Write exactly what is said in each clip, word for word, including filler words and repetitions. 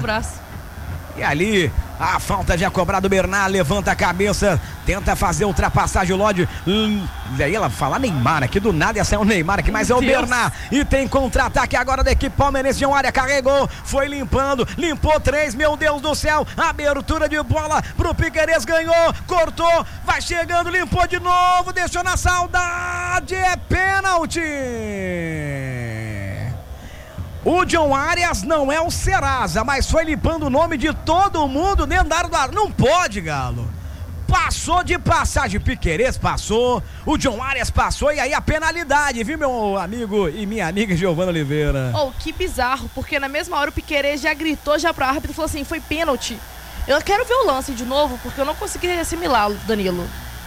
braço. E ali, a falta já cobrada do Bernard, levanta a cabeça, tenta fazer ultrapassagem o Lodi. Hum, daí ela fala Neymar aqui, do nada ia sair o Neymar aqui, mas é o Bernard. E tem contra-ataque agora da equipe palmeirense de área, carregou, foi limpando, limpou três, meu Deus do céu, abertura de bola pro Piquerez, ganhou, cortou, vai chegando, limpou de novo, deixou na saudade, é pênalti. O John Arias não é o Serasa, mas foi limpando o nome de todo mundo dentro da área do ar. Não pode, Galo. Passou de passagem, Piquerez passou, o John Arias passou, e aí a penalidade, viu, meu amigo e minha amiga Giovana Oliveira? Oh, que bizarro, porque na mesma hora o Piquerez já gritou já pro árbitro e falou assim, foi pênalti. Eu quero ver o lance de novo, porque eu não consegui assimilar, Danilo.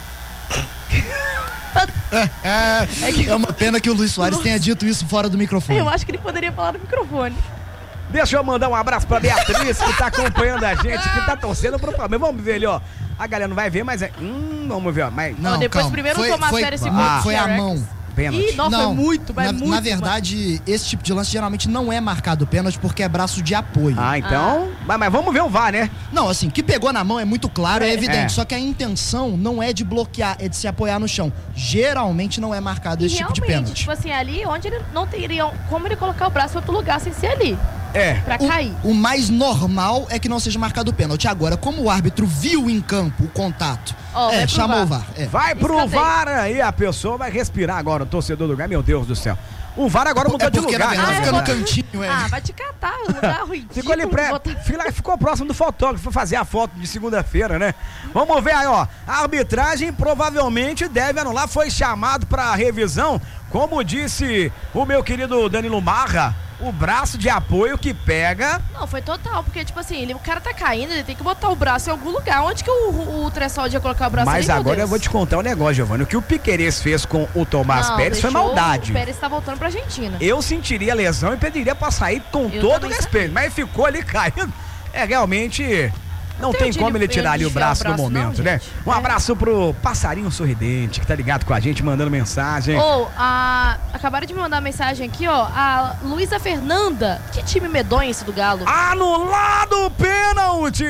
É, é, é uma pena que o Luiz Soares tenha dito isso fora do microfone. Eu acho que ele poderia falar no microfone. Deixa eu mandar um abraço pra Beatriz, que tá acompanhando a gente, que tá torcendo pro Palmeiras. Vamos ver ali, ó. A galera não vai ver, mas é... Hum, vamos ver, ó. Mas... Não, depois calma. primeiro foi, tomar foi, sério, segundo ah, foi a mão. Pênalti. Ih, nossa, não, é muito, é na, muito. na verdade, esse tipo de lance geralmente não é marcado pênalti porque é braço de apoio. Ah, então... Ah. Mas, mas vamos ver o V A R, né? Não, assim, que pegou na mão é muito claro, é, é evidente. É. Só que a intenção não é de bloquear, é de se apoiar no chão. Geralmente não é marcado e esse tipo de pênalti. Tipo assim, ali onde ele não teria como ele colocar o braço em outro lugar sem ser ali. É. Pra cair. O, o mais normal é que não seja marcado o pênalti. Agora, como o árbitro viu em campo o contato, oh, é, chamou o V A R. É. Vai pro V A R aí, a pessoa vai respirar agora, o torcedor do lugar, meu Deus do céu. O V A R agora mudou é de porque, lugar. na verdade, Ah, fica é, no bota... cantinho, é. Ah, vai te catar, lugar ridículo. Ficou ali pré... botar... Ficou próximo do fotógrafo, foi fazer a foto de segunda-feira, né? Vamos ver aí, ó. A arbitragem provavelmente deve anular, foi chamado pra revisão, como disse o meu querido Danilo Marra, o braço de apoio que pega... Não, foi total, porque tipo assim, ele, o cara tá caindo, ele tem que botar o braço em algum lugar. Onde que o, o, o Tressol ia colocar o braço? Mas ali, agora eu vou te contar um negócio, Giovanni. O que o Piquerez fez com o Tomás Não, Pérez foi maldade. O Pérez tá voltando pra Argentina. Eu sentiria lesão e pediria pra sair com eu todo o respeito, mas ficou ali caindo. É, realmente... Não, não tem como ele tirar ali o braço, o braço no momento, não, né? Um é. abraço pro Passarinho Sorridente, que tá ligado com a gente, mandando mensagem. Ô, oh, a... acabaram de me mandar mensagem aqui, ó. A Luísa Fernanda. Que time medonho esse do Galo. Anulado o pênalti!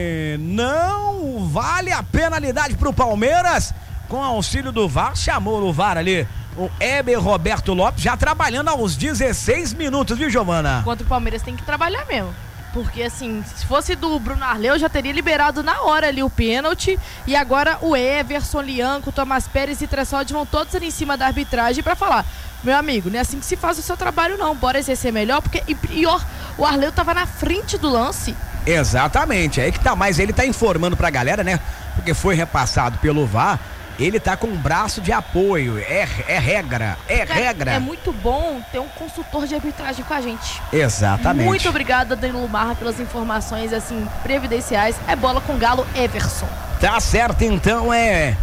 Não vale a penalidade pro Palmeiras. Com auxílio do V A R, chamou no V A R ali o Heber Roberto Lopes, já trabalhando aos dezesseis minutos, viu, Giovana? Contra o Palmeiras tem que trabalhar mesmo. Porque, assim, se fosse do Bruno Arleu, já teria liberado na hora ali o pênalti. E agora o Everson, Lianco, Tomás Pérez e Tressode vão todos ali em cima da arbitragem pra falar: meu amigo, não é assim que se faz o seu trabalho, não. Bora exercer melhor, porque, e pior, o Arleu tava na frente do lance. Exatamente, aí que tá. Mas ele tá informando pra galera, né? Porque foi repassado pelo V A R. Ele tá com um braço de apoio, é, é regra, é Cara, regra. É muito bom ter um consultor de arbitragem com a gente. Exatamente. Muito obrigada, Danilo Marra, pelas informações, assim, previdenciais. É bola com Galo, Everson. Tá certo, então é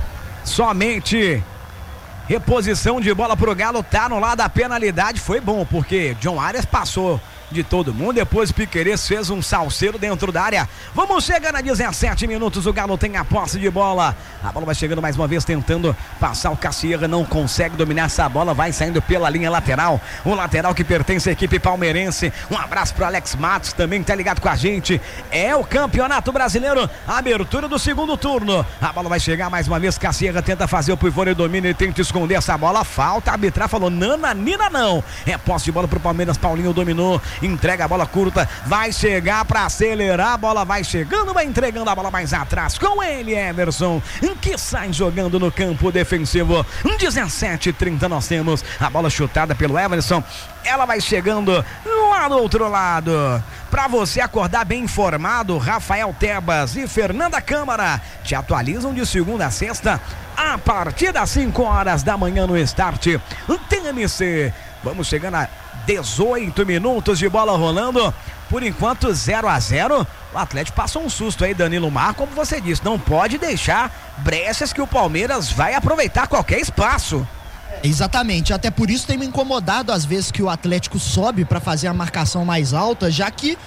somente reposição de bola pro Galo, tá no lado da penalidade. Foi bom, porque John Arias passou de todo mundo, depois o Piquerez fez um salseiro dentro da área. Vamos chegando a dezessete minutos, o Galo tem a posse de bola, a bola vai chegando mais uma vez, tentando passar o Cassierra, não consegue dominar essa bola, vai saindo pela linha lateral, o lateral que pertence à equipe palmeirense. Um abraço pro Alex Matos, também tá ligado com a gente. É o Campeonato Brasileiro, abertura do segundo turno, a bola vai chegar mais uma vez, Cassierra tenta fazer o pivô e domina e tenta esconder essa bola, falta, a arbitrar falou nananina não, é posse de bola pro Palmeiras, Paulinho dominou, entrega a bola curta, vai chegar pra acelerar, a bola vai chegando, vai entregando a bola mais atrás com ele, Emerson, que sai jogando no campo defensivo. dezessete e trinta nós temos a bola chutada pelo Emerson, ela vai chegando lá do outro lado. Pra você acordar bem informado, Rafael Tebas e Fernanda Câmara te atualizam de segunda a sexta a partir das cinco horas da manhã no Start T M C. Vamos chegando a dezoito minutos de bola rolando. Por enquanto zero a zero. O Atlético passou um susto aí, Danilo Mar, como você disse, não pode deixar brechas que o Palmeiras vai aproveitar qualquer espaço. Exatamente, até por isso tem me incomodado às vezes que o Atlético sobe para fazer a marcação mais alta, já que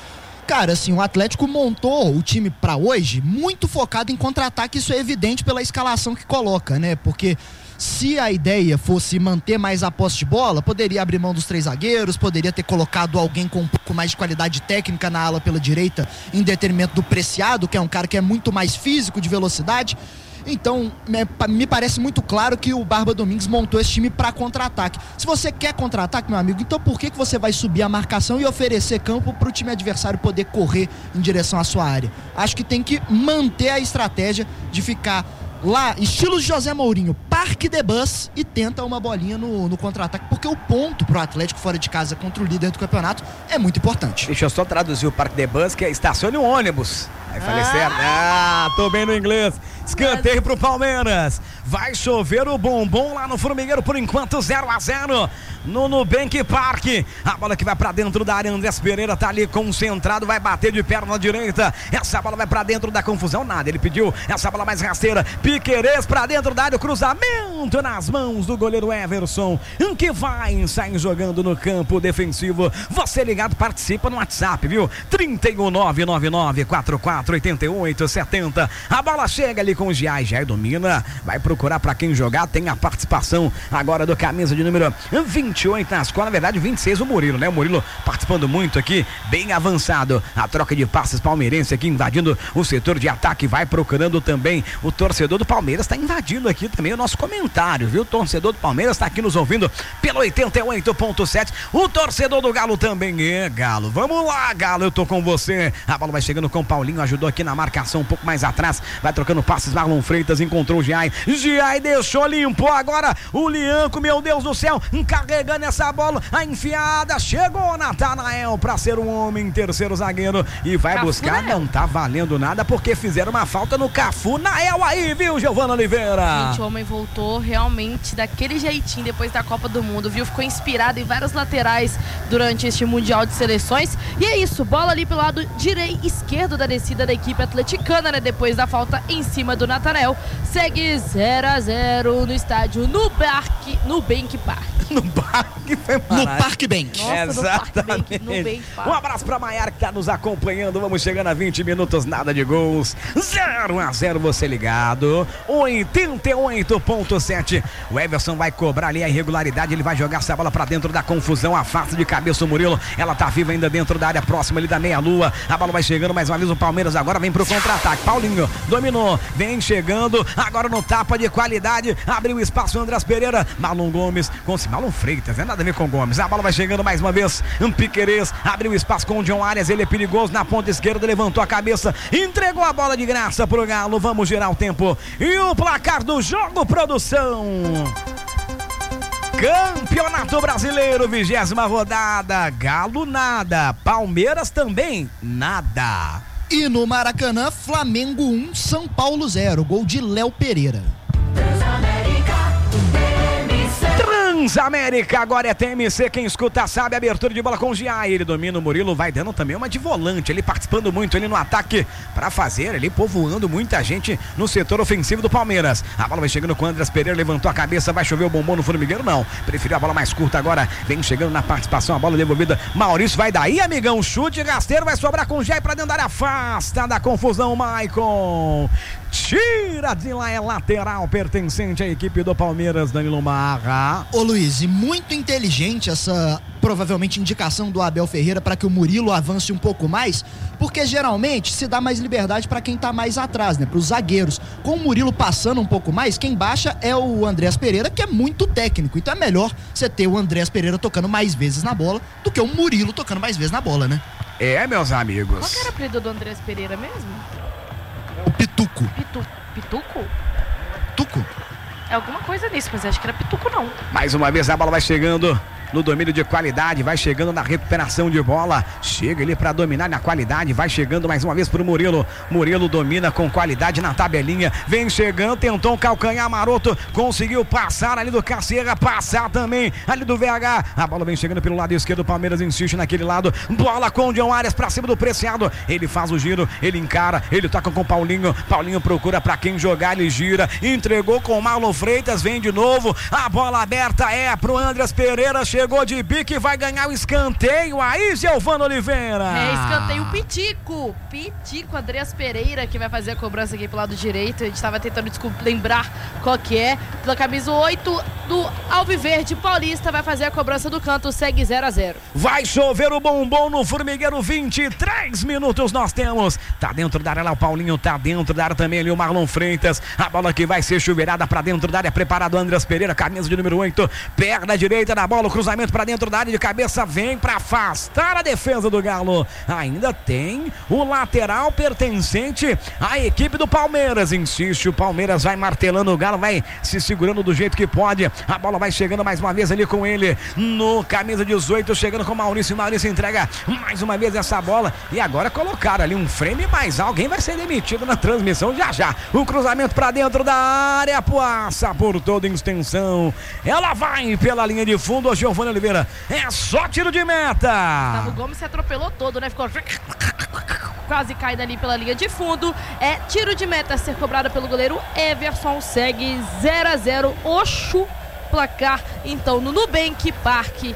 Cara, assim, o Atlético montou o time pra hoje muito focado em contra-ataque, isso é evidente pela escalação que coloca, né? Porque se a ideia fosse manter mais a posse de bola, poderia abrir mão dos três zagueiros, poderia ter colocado alguém com um pouco mais de qualidade técnica na ala pela direita, em detrimento do Preciado, que é um cara que é muito mais físico, de velocidade. Então, me parece muito claro que o Barba Domingues montou esse time para contra-ataque. Se você quer contra-ataque, meu amigo, então por que, que você vai subir a marcação e oferecer campo para o time adversário poder correr em direção à sua área? Acho que tem que manter a estratégia de ficar lá, estilo José Mourinho, parque de bus, e tenta uma bolinha no, no contra-ataque, porque o ponto pro Atlético fora de casa contra o líder do campeonato é muito importante. Deixa eu só traduzir o parque de bus, que é estacione um ônibus. Aí falei ah. certo. Ah, tô bem no inglês. Escanteio pro Palmeiras. Vai chover o bombom lá no Formigueiro por enquanto, zero a zero no Nubank Park. A bola que vai pra dentro da área, Andrés Pereira tá ali concentrado, vai bater de perna direita. Essa bola vai pra dentro da confusão, nada, ele pediu essa bola mais rasteira. Piquerez pra dentro da área, o cruzamento nas mãos do goleiro Everson, que vai sair jogando no campo defensivo. Você ligado, participa no WhatsApp, viu? trinta e um, nove nove nove, quatro quatro oito oito sete zero. A bola chega ali com o Giai, Giai domina, vai procurar pra quem jogar, tem a participação agora do camisa de número vinte e oito na escola, na verdade vinte e seis o Murilo, né? O Murilo participando muito aqui, bem avançado. A troca de passes palmeirense aqui invadindo o setor de ataque, vai procurando também o torcedor do Palmeiras, tá invadindo aqui também o nosso comentário, viu? O torcedor do Palmeiras tá aqui nos ouvindo pelo oitenta e oito ponto sete. O torcedor do Galo também é Galo. Vamos lá, Galo, eu tô com você. A bola vai chegando com o Paulinho, ajudou aqui na marcação um pouco mais atrás, vai trocando passes. Marlon Freitas encontrou o Giai, Giai deixou, limpou agora o Lianco, meu Deus do céu, carregando essa bola, a enfiada, chegou Natanael pra ser um homem, terceiro zagueiro, e vai Cafu buscar, Nael. Não tá valendo nada, porque fizeram uma falta no Cafu Nael aí, viu, Giovana Oliveira? Gente, o homem voltou realmente daquele jeitinho depois da Copa do Mundo, viu, ficou inspirado em vários laterais durante este Mundial de Seleções, e é isso, bola ali pelo lado direito, esquerdo da descida da equipe atleticana, né, depois da falta em cima do Natanael. Segue zero a zero no estádio Nubank, Nubank Park. No Parque foi No Parque Bank. Nossa, exatamente. No Bank, um abraço pra Maiara que tá nos acompanhando. Vamos chegando a vinte minutos, nada de gols. zero a zero, você ligado. oitenta e oito ponto sete. O Everson vai cobrar ali a irregularidade. Ele vai jogar essa bola pra dentro da confusão. Afasta de cabeça o Murilo. Ela tá viva ainda dentro da área próxima ali da meia-lua. A bola vai chegando mais uma vez. O Palmeiras agora vem pro contra-ataque. Paulinho dominou. Vem chegando. Agora no tapa de qualidade. Abriu espaço o Andrés Pereira. Marlon Gomes com Marlon Freitas, não é nada a ver com Gomes. A bola vai chegando mais uma vez. Um Piquerez abriu espaço com o John Arias. Ele é perigoso na ponta esquerda. Levantou a cabeça. Entregou a bola de graça pro Galo. Vamos girar o tempo. E o placar do jogo, produção. Campeonato Brasileiro, vigésima rodada. Galo nada. Palmeiras também nada. E no Maracanã, Flamengo um, São Paulo zero. Gol de Léo Pereira. Transamérica, agora é T M C, quem escuta sabe, abertura de bola com o Giai, ele domina o Murilo, vai dando também uma de volante, ele participando muito ali no ataque, pra fazer ali, povoando muita gente no setor ofensivo do Palmeiras. A bola vai chegando com o Andrés Pereira, levantou a cabeça, vai chover o bombom no Formigueiro, não, preferiu a bola mais curta agora, vem chegando na participação, a bola devolvida, Maurício vai daí, amigão, chute rasteiro, vai sobrar com o Giai pra dentro da área, afasta da confusão, Maicon. Tira de lá, é lateral pertencente à equipe do Palmeiras, Danilo Marra. Ô Luiz, e muito inteligente essa provavelmente indicação do Abel Ferreira para que o Murilo avance um pouco mais, porque geralmente se dá mais liberdade para quem tá mais atrás, né, para os zagueiros. Com o Murilo passando um pouco mais, quem baixa é o Andrés Pereira, que é muito técnico, então é melhor você ter o Andrés Pereira tocando mais vezes na bola do que o Murilo tocando mais vezes na bola, né? É, meus amigos. Qual que era o apelido do Andrés Pereira mesmo? O Pituco. Pitu... Pituco? Tuco? É alguma coisa nisso, mas acho que era Pituco não. Mais uma vez a bola vai chegando no domínio de qualidade, vai chegando na recuperação de bola, chega ele para dominar na qualidade, vai chegando mais uma vez pro Murilo, Murilo domina com qualidade na tabelinha, vem chegando, tentou um calcanhar maroto, conseguiu passar ali do Cacera, passar também ali do V H, a bola vem chegando pelo lado esquerdo, o Palmeiras insiste naquele lado, bola com o John Arias pra cima do Preciado, ele faz o giro, ele encara, ele toca com o Paulinho, Paulinho procura pra quem jogar, ele gira, entregou com o Marlon Freitas, vem de novo, a bola aberta é pro Andrés Pereira, chegou de bico e vai ganhar o escanteio aí, Giovana Oliveira. É, escanteio Pitico. Pitico, Andreas Pereira, que vai fazer a cobrança aqui pro lado direito. A gente tava tentando desculpa, lembrar qual que é. Pela camisa oito do Alviverde Paulista, vai fazer a cobrança do canto, segue zero a zero. Vai chover o bombom no Formigueiro, vinte e três minutos nós temos. Tá dentro da área lá o Paulinho, tá dentro da área também ali o Marlon Freitas. A bola que vai ser chuveirada pra dentro da área, preparado o Andreas Pereira, camisa de número oito, perna direita na bola, o cruzamento pra dentro da área de cabeça, vem pra afastar a defesa do Galo. Ainda tem o lateral pertencente à equipe do Palmeiras, insiste, o Palmeiras vai martelando, o Galo vai se segurando do jeito que pode, a bola vai chegando mais uma vez ali com ele, no camisa dezoito, chegando com o Maurício, Maurício entrega mais uma vez essa bola, e agora colocaram ali um frame, mas alguém vai ser demitido na transmissão já já, o cruzamento pra dentro da área, passa por toda extensão, ela vai pela linha de fundo, a Giovana Oliveira, é só tiro de meta. Gustavo Gomes se atropelou todo, né? Ficou quase caindo ali pela linha de fundo. É tiro de meta a ser cobrado pelo goleiro Everson, segue zero a zero. Oxo, placar então no Nubank Parque.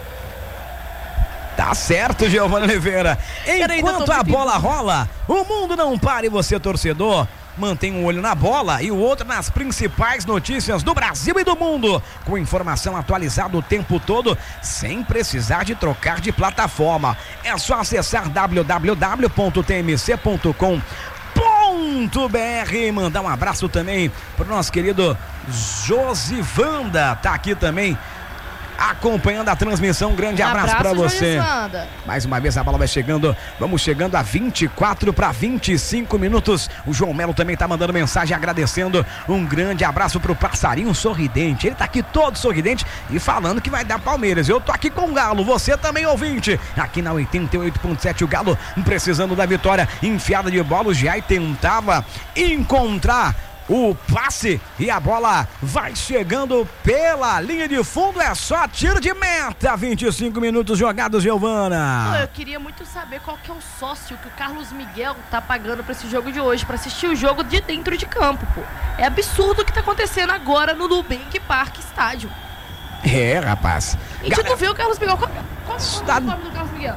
Tá certo, Giovana Oliveira. Enquanto a bola rola, o mundo não para e você, torcedor, mantém um olho na bola e o outro nas principais notícias do Brasil e do mundo, com informação atualizada o tempo todo, sem precisar de trocar de plataforma. É só acessar w w w ponto t m c ponto com ponto b r. Mandar um abraço também pro nosso querido Josivanda, tá aqui também acompanhando a transmissão. Um grande abraço, abraço para você. Josivanda. Mais uma vez a bola vai chegando. Vamos chegando a vinte e quatro para vinte e cinco minutos. O João Melo também tá mandando mensagem agradecendo. Um grande abraço pro Passarinho Sorridente. Ele tá aqui todo sorridente e falando que vai dar Palmeiras. Eu tô aqui com o Galo. Você também, ouvinte. Aqui na oitenta e oito ponto sete, o Galo precisando da vitória. Enfiada de bola. O Giai tentava encontrar o passe e a bola vai chegando pela linha de fundo, é só tiro de meta. vinte e cinco minutos jogados, Giovana. Eu queria muito saber qual que é o sócio que o Carlos Miguel tá pagando pra esse jogo de hoje, pra assistir o jogo de dentro de campo, pô. É absurdo o que tá acontecendo agora no Nubank Parque Estádio. É, rapaz. A gente não vê o Carlos Miguel. Qual, qual é o nome do Carlos Miguel?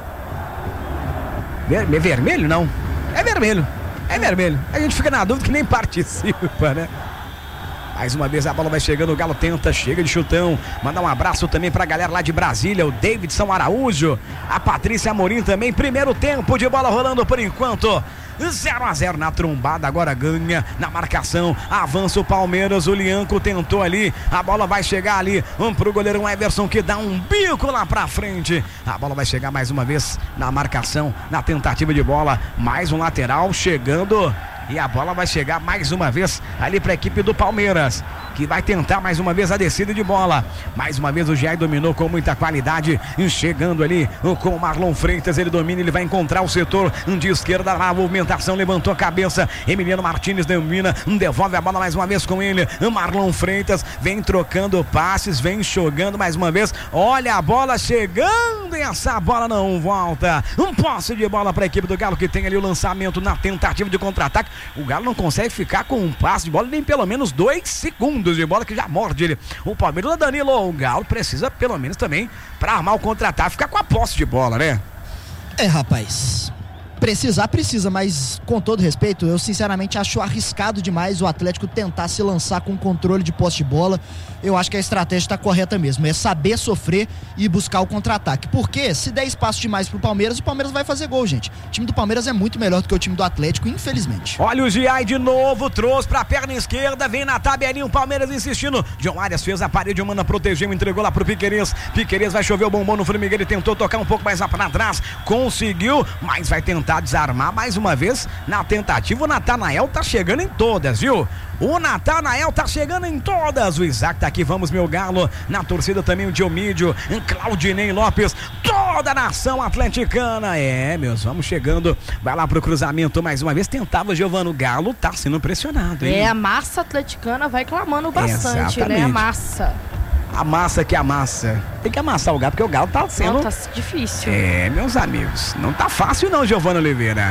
Ver, vermelho, não. É vermelho. É vermelho. A gente fica na dúvida que nem participa, né? Mais uma vez a bola vai chegando, o Galo tenta, chega de chutão. Mandar um abraço também pra galera lá de Brasília, o Davidson Araújo, a Patrícia Amorim também. Primeiro tempo de bola rolando por enquanto. zero a zero na trombada, agora ganha na marcação, avança o Palmeiras, o Lianco tentou ali, a bola vai chegar ali, um pro goleirão Everson que dá um bico lá pra frente, a bola vai chegar mais uma vez na marcação, na tentativa de bola, mais um lateral chegando e a bola vai chegar mais uma vez ali pra equipe do Palmeiras, que vai tentar mais uma vez a descida de bola. Mais uma vez o Jair dominou com muita qualidade, chegando ali com o Marlon Freitas, ele domina, ele vai encontrar o setor de esquerda, a movimentação, levantou a cabeça, Emiliano Martins domina, devolve a bola mais uma vez com ele, Marlon Freitas vem trocando passes, vem jogando mais uma vez, olha a bola chegando e essa bola não volta. Um posse de bola para a equipe do Galo, que tem ali o lançamento na tentativa de contra-ataque. O Galo não consegue ficar com um passe de bola nem pelo menos dois segundos de bola, que já morde ele. O Palmeiras da Danilo, o Galo precisa pelo menos também para armar o contra-ataque, ficar com a posse de bola, né? É, rapaz, precisar precisa, mas com todo respeito, eu sinceramente acho arriscado demais o Atlético tentar se lançar com controle de posse de bola. Eu acho que a estratégia está correta mesmo, é saber sofrer e buscar o contra-ataque, porque se der espaço demais pro Palmeiras, o Palmeiras vai fazer gol, gente. O time do Palmeiras é muito melhor do que o time do Atlético, infelizmente. Olha o Giai de novo, trouxe pra perna esquerda, vem na tabelinha, o Palmeiras insistindo, John Arias fez a parede humana, protegeu, entregou lá pro Piquerez, Piquerez vai chover o bombom no Formigueiro, ele tentou tocar um pouco mais lá pra trás, conseguiu, mas vai tentar desarmar mais uma vez na tentativa. O Natanael tá chegando em todas, viu? O Natanael tá chegando em todas. O Isaac tá aqui, vamos meu Galo. Na torcida também o Diomídio, Claudinei Lopes, toda a nação atleticana. É, meus, vamos chegando. Vai lá pro cruzamento mais uma vez. Tentava Giovano, o Galo tá sendo pressionado, hein? É, a massa atleticana vai clamando bastante, exatamente, né? A massa. A massa que amassa. Tem que amassar o Galo, porque o Galo tá sendo... Não, tá difícil. É, meus amigos, não tá fácil não, Giovana Oliveira.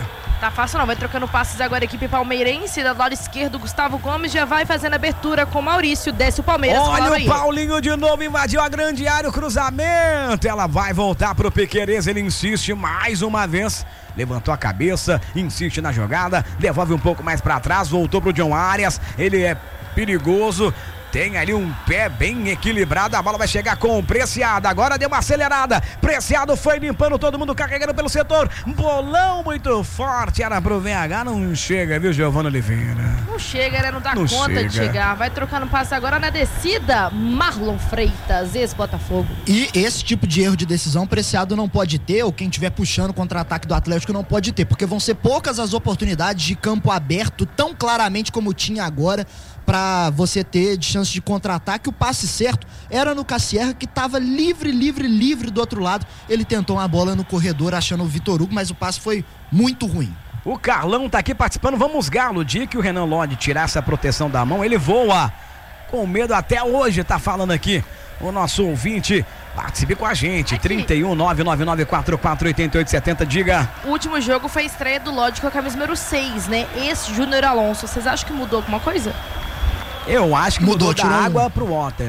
tá fácil não, vai trocando passes agora a equipe palmeirense, do lado esquerdo Gustavo Gomes já vai fazendo abertura com Maurício, desce o Palmeiras. Olha o Paulinho de novo, invadiu a grande área, o cruzamento, ela vai voltar pro Piquerez, ele insiste mais uma vez, levantou a cabeça, insiste na jogada, devolve um pouco mais pra trás, voltou pro John Arias, ele é perigoso, tem ali um pé bem equilibrado, a bola vai chegar com o Preciado, agora deu uma acelerada, Preciado foi limpando todo mundo, carregando pelo setor, bolão muito forte, era pro V H, não chega, viu, Giovana Oliveira? Não chega, né? Não dá não conta chega. de chegar, vai trocando passe agora na descida, Marlon Freitas, ex-Botafogo. E esse tipo de erro de decisão, Preciado não pode ter, ou quem estiver puxando o contra-ataque do Atlético não pode ter, porque vão ser poucas as oportunidades de campo aberto, tão claramente como tinha agora, para você ter de chance de contra-ataque. O passe certo era no Cassierra, que estava livre, livre, livre do outro lado. Ele tentou uma bola no corredor achando o Vitor Hugo, mas o passe foi muito ruim. O Carlão tá aqui participando, vamos Galo, o dia que o Renan Lodge tirar essa proteção da mão, ele voa com medo até hoje, tá falando aqui o nosso ouvinte. Participe com a gente, aqui. trinta e um, nove nove nove quatro quatro oito oito sete zero, diga. O último jogo foi a estreia do Lodge com a camisa número seis, né? Esse Júnior Alonso, vocês acham que mudou alguma coisa? Eu acho que mudou, mudou da água um... pro water.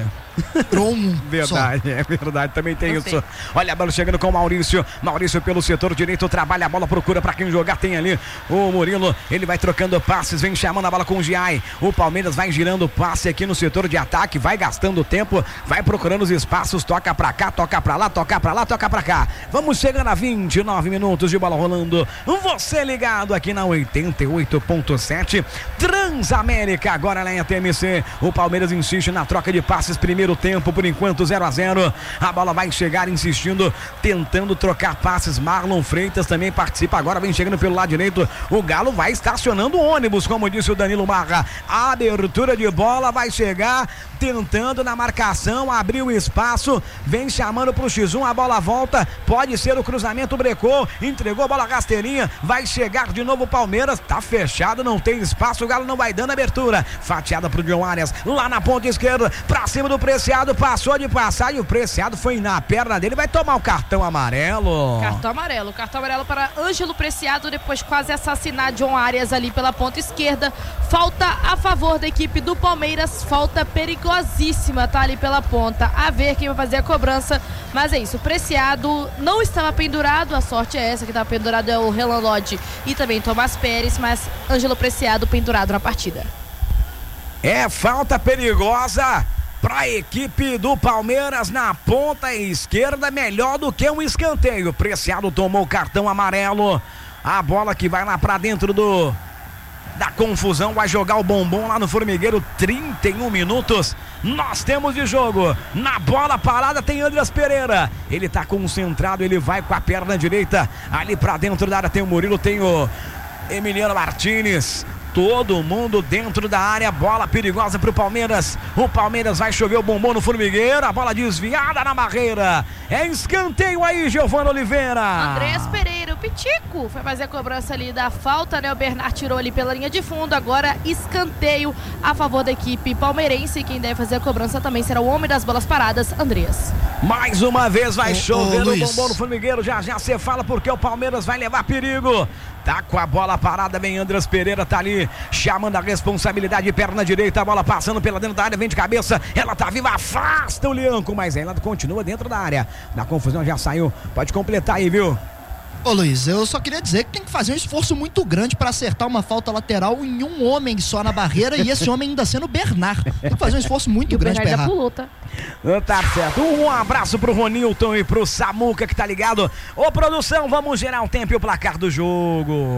Um verdade, só. É verdade, também tem isso. Olha a bola chegando com o Maurício. Maurício pelo setor direito, trabalha a bola, procura pra quem jogar. Tem ali o Murilo, ele vai trocando passes, vem chamando a bola com o Giai. O Palmeiras vai girando o passe aqui no setor de ataque, vai gastando tempo, vai procurando os espaços, toca pra cá, toca pra lá, toca pra lá, toca pra cá. Vamos chegando a vinte e nove minutos de bola rolando. Você ligado aqui na oitenta e oito ponto sete Transamérica, agora na T M C. O Palmeiras insiste na troca de passes, primeiro tempo, por enquanto zero a zero. A bola vai chegar insistindo, tentando trocar passes. Marlon Freitas também participa agora, vem chegando pelo lado direito. O Galo vai estacionando o ônibus, como disse o Danilo Marra. A abertura de bola vai chegar, tentando na marcação, abriu o espaço, vem chamando pro X um, a bola volta, pode ser o cruzamento, brecou, entregou a bola rasteirinha, vai chegar de novo o Palmeiras, tá fechado, não tem espaço, o Galo não vai dando abertura, fatiada pro John Arias, lá na ponta esquerda, pra cima do Preciado, passou de passagem, o Preciado foi na perna dele, vai tomar o cartão amarelo. Cartão amarelo, cartão amarelo para Ângelo Preciado, depois quase assassinar John Arias ali pela ponta esquerda, falta a favor da equipe do Palmeiras, falta perigosíssima, tá ali pela ponta, a ver quem vai fazer a cobrança, mas é isso, o Preciado não estava pendurado, a sorte é essa, que estava pendurado é o Renan Lodge e também Tomás Pérez, mas Ângelo Preciado pendurado na partida. É falta perigosa para a equipe do Palmeiras na ponta esquerda, melhor do que um escanteio. Preciado tomou o cartão amarelo, a bola que vai lá para dentro do da confusão, vai jogar o bombom lá no Formigueiro, trinta e um minutos, nós temos de jogo, na bola parada tem Andreas Pereira, ele tá concentrado, ele vai com a perna direita, ali pra dentro da área tem o Murilo, tem o Emiliano Martínez, todo mundo dentro da área, bola perigosa pro Palmeiras, o Palmeiras vai chover o bombom no Formigueiro, a bola desviada na barreira, é escanteio aí, Giovana Oliveira. Andreas Pereira, o Pitico, foi fazer a cobrança ali da falta, né, o Bernard tirou ali pela linha de fundo, agora escanteio a favor da equipe palmeirense, e quem deve fazer a cobrança também será o homem das bolas paradas, Andreas. Mais uma vez vai ô, chover ô, o bombom no Formigueiro, já já você fala porque o Palmeiras vai levar perigo. Tá com a bola parada, vem Andreas Pereira, tá ali chamando a responsabilidade, perna direita, a bola passando pela dentro da área, vem de cabeça, ela tá viva, afasta o Lianco, mas ela continua dentro da área, na confusão já saiu, pode completar aí, viu? Ô Luiz, eu só queria dizer que tem que fazer um esforço muito grande para acertar uma falta lateral em um homem só na barreira e esse homem ainda sendo o Bernard. Tem que fazer um esforço muito grande para errar. Pulou, tá? Tá certo. Um abraço pro Ronilton e pro Samuca que tá ligado. Ô produção, vamos gerar o tempo e o placar do jogo.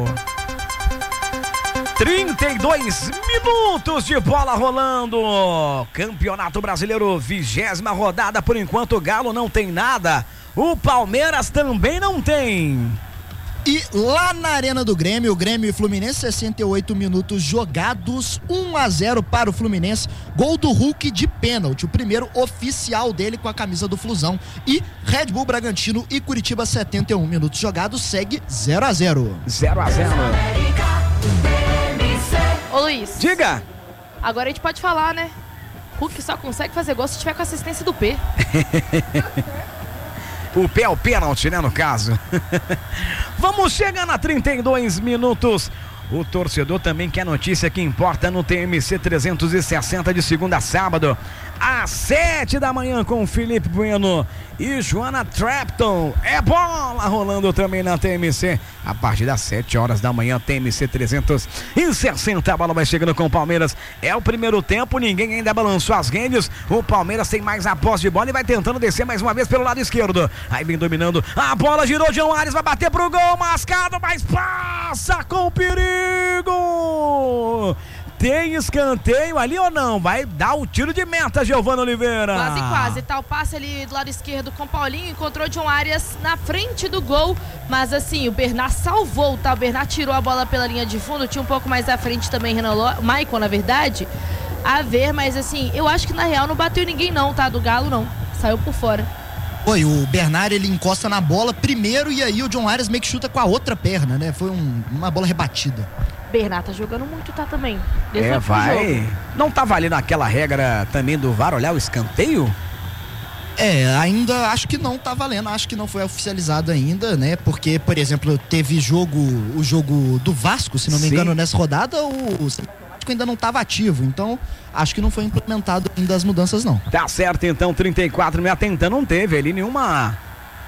trinta e dois minutos de bola rolando. Campeonato Brasileiro, vigésima rodada. Por enquanto o Galo não tem nada. O Palmeiras também não tem. E lá na Arena do Grêmio, o Grêmio e Fluminense, sessenta e oito minutos jogados, um a zero para o Fluminense, gol do Hulk de pênalti, o primeiro oficial dele com a camisa do Flusão. E Red Bull Bragantino e Curitiba, setenta e um minutos jogados, segue zero a zero. zero a zero. Ô Luiz. Diga. Agora a gente pode falar, né? Hulk só consegue fazer gol se tiver com assistência do P. O pé é o pênalti, né, no caso. Vamos chegar a trinta e dois minutos. O torcedor também quer notícia que importa no T M C trezentos e sessenta de segunda a sábado, às sete da manhã, com Felipe Bueno e Joana Trapton. É bola rolando também na T M C. A partir das sete horas da manhã, T M C trezentos e sessenta. A bola vai chegando com o Palmeiras. É o primeiro tempo, ninguém ainda balançou as redes. O Palmeiras tem mais a posse de bola e vai tentando descer mais uma vez pelo lado esquerdo. Aí vem dominando. A bola girou, João Ares vai bater pro gol. Mascado, mas passa com perigo. Tem escanteio ali ou não? Vai dar o tiro de meta, Giovana Oliveira. Quase, quase. Tá o passe ali do lado esquerdo com o Paulinho. Encontrou John Arias na frente do gol. Mas assim, o Bernard salvou, tá? O Bernard tirou a bola pela linha de fundo. Tinha um pouco mais à frente também, Renan Lo... Maicon, na verdade. A ver, mas assim, eu acho que na real não bateu ninguém não, tá? Do Galo não. Saiu por fora. Foi, o Bernard, ele encosta na bola primeiro e aí o John Arias meio que chuta com a outra perna, né? Foi um, uma bola rebatida. Bernard tá jogando muito, tá, também. Desde é, vai. Não tá valendo aquela regra também do V A R olhar o escanteio? É, ainda acho que não tá valendo, acho que não foi oficializado ainda, né? Porque, por exemplo, teve jogo, o jogo do Vasco, se não me Sim. engano, nessa rodada, o, o ainda não estava ativo, então acho que não foi implementado ainda as mudanças, não. Tá certo, então, trinta e quatro, me atentando, não teve ali nenhuma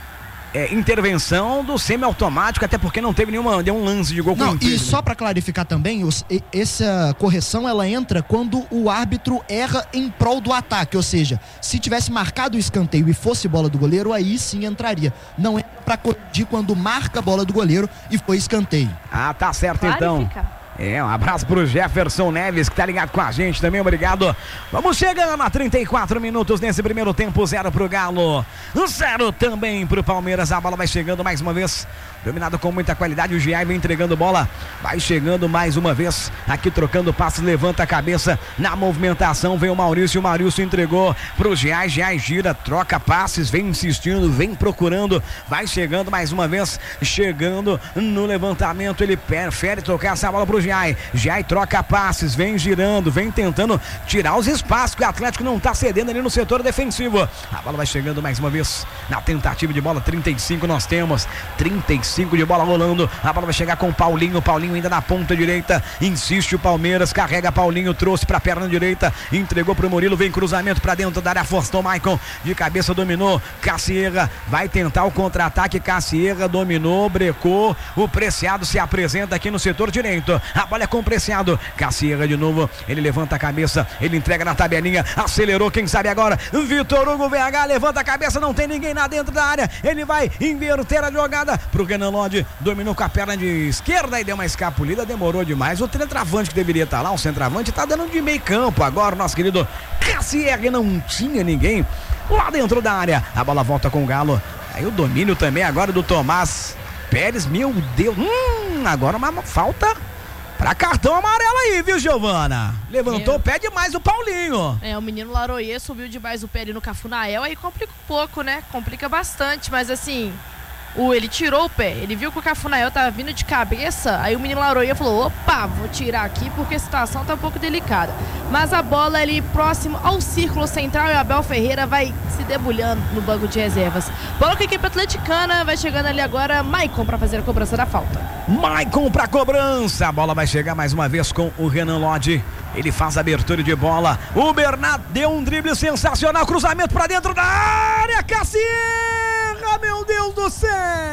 é, intervenção do semiautomático, até porque não teve nenhuma, nenhum lance de gol com não, impedido. E só para clarificar também, os, essa correção ela entra quando o árbitro erra em prol do ataque, ou seja, se tivesse marcado o escanteio e fosse bola do goleiro, aí sim entraria. Não é para corrigir quando marca a bola do goleiro e foi escanteio. Ah, tá certo, então. É, um abraço pro Jefferson Neves, que tá ligado com a gente também, obrigado. Vamos chegando a trinta e quatro minutos nesse primeiro tempo, zero pro Galo, zero também pro Palmeiras. A bola vai chegando mais uma vez, dominado com muita qualidade, o Giai vem entregando bola, vai chegando mais uma vez, aqui trocando passes, levanta a cabeça, na movimentação vem o Maurício, o Maurício entregou pro Giai, Giai gira, troca passes, vem insistindo, vem procurando, vai chegando mais uma vez, chegando no levantamento, ele prefere trocar essa bola pro Giai. Giai, Giai troca passes, vem girando, vem tentando tirar os espaços, que o Atlético não tá cedendo ali no setor defensivo. A bola vai chegando mais uma vez na tentativa de bola, trinta e cinco nós temos, trinta e cinco de bola rolando, a bola vai chegar com o Paulinho, Paulinho ainda na ponta direita, insiste o Palmeiras, carrega Paulinho, trouxe pra perna direita, entregou pro Murilo, vem cruzamento pra dentro da área, afastou Maicon, de cabeça dominou, Cassierra vai tentar o contra-ataque, Cassierra dominou, brecou, o Preciado se apresenta aqui no setor direito. A bola é com o Preciado, Cassierra de novo, ele levanta a cabeça, ele entrega na tabelinha, acelerou, quem sabe agora, Vitor Hugo V H, levanta a cabeça, não tem ninguém lá dentro da área, ele vai inverter a jogada pro Renan Lodge, dominou com a perna de esquerda e deu uma escapulida, demorou demais, o centroavante que deveria estar lá, o centroavante tá dando de meio campo agora, nosso querido Cassierra, não tinha ninguém lá dentro da área, a bola volta com o Galo, aí o domínio também agora do Tomás Pérez, meu Deus, hum, agora uma falta pra cartão amarelo aí, viu, Giovana? Levantou o pé demais o Paulinho. É, o menino Laroyer subiu demais o pé ali no Cafunael, aí complica um pouco, né? Complica bastante, mas assim, o, ele tirou o pé, ele viu que o Cafunael tava vindo de cabeça, aí o menino Laroyer falou, opa, vou tirar aqui porque a situação tá um pouco delicada. Mas a bola ali próximo ao círculo central e o Abel Ferreira vai se debulhando no banco de reservas. Bola com a equipe atleticana, vai chegando ali agora Maicon pra fazer a cobrança da falta. Maicon pra cobrança, a bola vai chegar mais uma vez com o Renan Lodge, ele faz a abertura de bola, o Bernard deu um drible sensacional, cruzamento pra dentro da área, Cassierra, meu Deus do céu!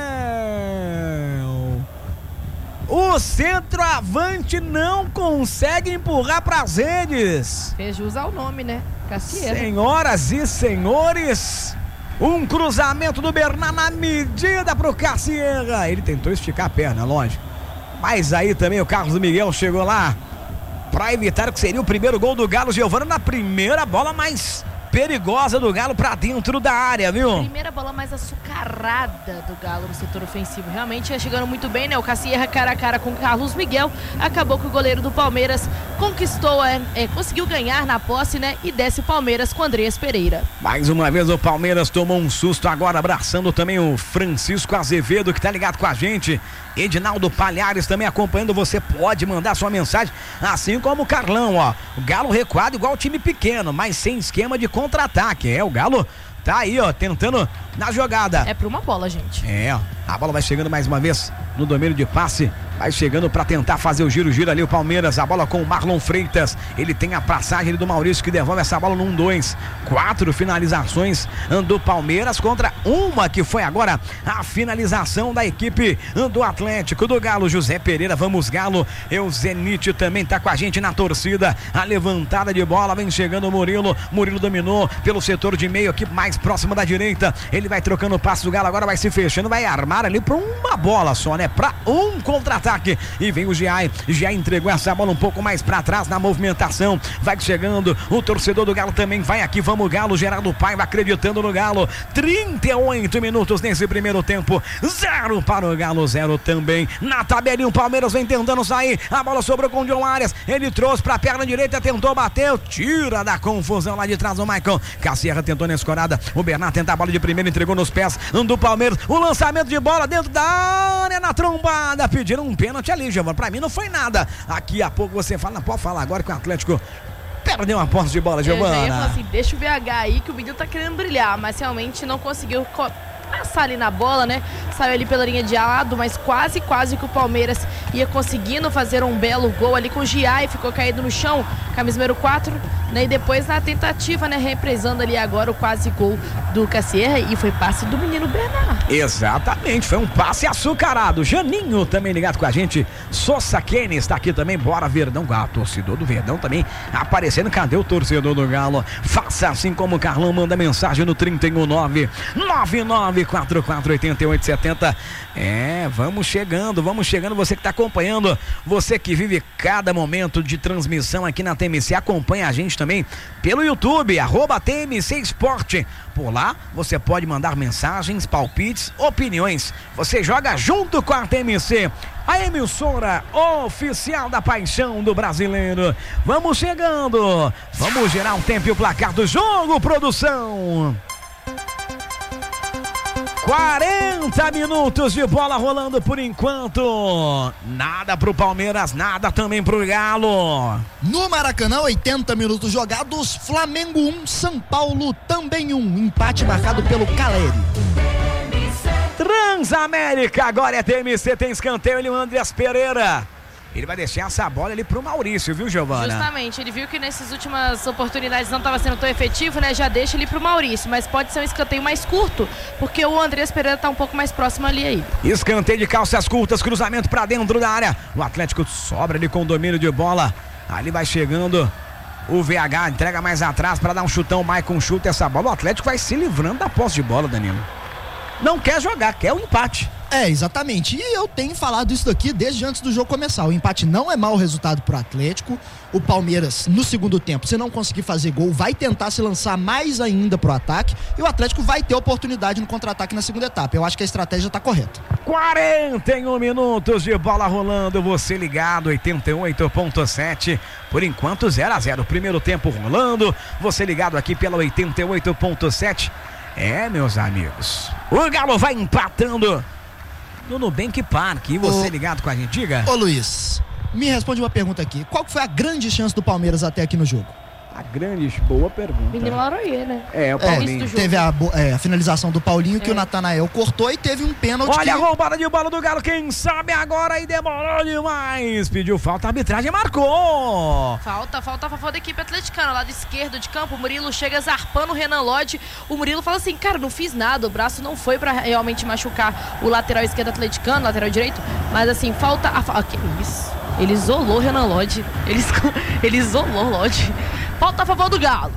O centroavante não consegue empurrar pras redes. Fez jus ao nome, né? Cassierra. Senhoras e senhores, um cruzamento do Bernard na medida pro Cassierra. Ele tentou esticar a perna, lógico. Mas aí também o Carlos Miguel chegou lá para evitar que seria o primeiro gol do Galo. Giovana na primeira bola mais perigosa do Galo pra dentro da área, viu? Primeira bola mais açucarada do Galo no setor ofensivo. Realmente é chegando muito bem, né? O Cassierra cara a cara com o Carlos Miguel. Acabou que o goleiro do Palmeiras conquistou, é, é, conseguiu ganhar na posse, né? E desce o Palmeiras com Andreas Pereira. Mais uma vez o Palmeiras tomou um susto agora, abraçando também o Francisco Azevedo, que tá ligado com a gente. Edinaldo Palhares também acompanhando, você pode mandar sua mensagem, assim como o Carlão, ó. O Galo recuado igual time pequeno, mas sem esquema de contra-ataque. É, o Galo tá aí, ó, tentando na jogada. É pra uma bola, gente. É, ó. A bola vai chegando mais uma vez no domínio de passe. Vai chegando para tentar fazer o giro, giro ali o Palmeiras. A bola com o Marlon Freitas. Ele tem a passagem ali do Maurício que devolve essa bola no um dois. Quatro finalizações do Palmeiras contra uma que foi agora a finalização da equipe do Atlético do Galo. José Pereira, vamos Galo. Euzenite também tá com a gente na torcida. A levantada de bola, vem chegando o Murilo. Murilo dominou pelo setor de meio aqui mais próximo da direita. Ele vai trocando o passe do Galo, agora vai se fechando, vai armar ali para uma bola só, né? Para um contra-ataque. E vem o Giai, Giai entregou essa bola um pouco mais para trás na movimentação, vai chegando o torcedor do Galo também, vai aqui, vamos Galo, Geraldo Paiva acreditando no Galo, trinta e oito minutos nesse primeiro tempo, zero para o Galo, zero também, na tabelinha o Palmeiras vem tentando sair, a bola sobrou com o John Arias, ele trouxe para a perna direita, tentou, bateu, tira da confusão lá de trás o Michael, Cassierra tentou na escorada, o Bernardo tenta a bola de primeira, entregou nos pés do Palmeiras, o lançamento de bola dentro da área, na trombada, pediram um pênalti ali, Giovana. Pra mim não foi nada. Aqui a pouco você fala, pode falar agora que o Atlético perdeu uma posse de bola, Giovana. Eu já ia falar assim, deixa o V H aí que o menino tá querendo brilhar, mas realmente não conseguiu co- passar ali na bola, né? Saiu ali pela linha de lado, mas quase, quase que o Palmeiras ia conseguindo fazer um belo gol ali com o Giai, ficou caído no chão, camisa número quatro, né? E depois na tentativa, né? Represando ali agora o quase gol do Cassierra e foi passe do menino Bernardo. Exatamente, foi um passe açucarado. Janinho também ligado com a gente. Sossa Kenny está aqui também. Bora Verdão, ah, torcedor do Verdão também aparecendo. Cadê o torcedor do Galo? Faça assim como o Carlão, manda mensagem no trinta e um nove nove nove quatro quatro oito oito sete zero. É, vamos chegando, vamos chegando. Você que está acompanhando, você que vive cada momento de transmissão aqui na T M C, acompanha a gente também pelo YouTube, arroba T M C Esporte. Por lá você pode mandar mensagens, palpites, opiniões. Você joga junto com a T M C, a emissora oficial da paixão do brasileiro. Vamos chegando, vamos gerar um tempo e o placar do jogo, produção. quarenta minutos de bola rolando por enquanto. Nada pro Palmeiras, nada também pro Galo. No Maracanã, oitenta minutos jogados. Flamengo um, São Paulo também um. Empate marcado pelo Caleri. Transamérica, agora é T M C, tem escanteio, ele, o Andreas Pereira. Ele vai deixar essa bola ali pro Maurício, viu, Giovana? Justamente, ele viu que nessas últimas oportunidades não estava sendo tão efetivo, né? Já deixa ele pro Maurício, mas pode ser um escanteio mais curto, porque o Andreas Pereira tá um pouco mais próximo ali aí. Escanteio de calças curtas, cruzamento pra dentro da área. O Atlético sobra ali com o domínio de bola. Ali vai chegando o V H, entrega mais atrás pra dar um chutão. O Maicon chuta essa bola. O Atlético vai se livrando da posse de bola, Danilo. Não quer jogar, quer o empate. É, exatamente. E eu tenho falado isso daqui desde antes do jogo começar. O empate não é mau resultado pro Atlético. O Palmeiras, no segundo tempo, se não conseguir fazer gol, vai tentar se lançar mais ainda pro ataque. E o Atlético vai ter oportunidade no contra-ataque na segunda etapa. Eu acho que a estratégia tá correta. quarenta e um minutos de bola rolando. Você ligado, oitenta e oito ponto sete. Por enquanto, zero a zero. Primeiro tempo rolando. Você ligado aqui pela oitenta e oito ponto sete. É, meus amigos, o Galo vai empatando no Nubank Park. E você ô, ligado com a gente, diga. Ô Luiz, me responde uma pergunta aqui. Qual foi a grande chance do Palmeiras até aqui no jogo? A grande, boa pergunta. Menino Laroie, né? É, o Paulinho. É, teve a, é, a finalização do Paulinho, que é. o Natanael cortou, e teve um pênalti. Olha que... a roubada de bola do Galo, quem sabe agora, e demorou demais. Pediu falta, a arbitragem marcou. Falta, falta a favor da equipe atleticana, lado esquerdo de campo. O Murilo chega zarpando o Renan Lodge. O Murilo fala assim, cara, não fiz nada, o braço não foi pra realmente machucar o lateral esquerdo atleticano, lateral direito, mas assim, falta a... Ah, que isso? Ele isolou o Renan Lodge. Ele, ele isolou o Lodge. Falta a favor do Galo.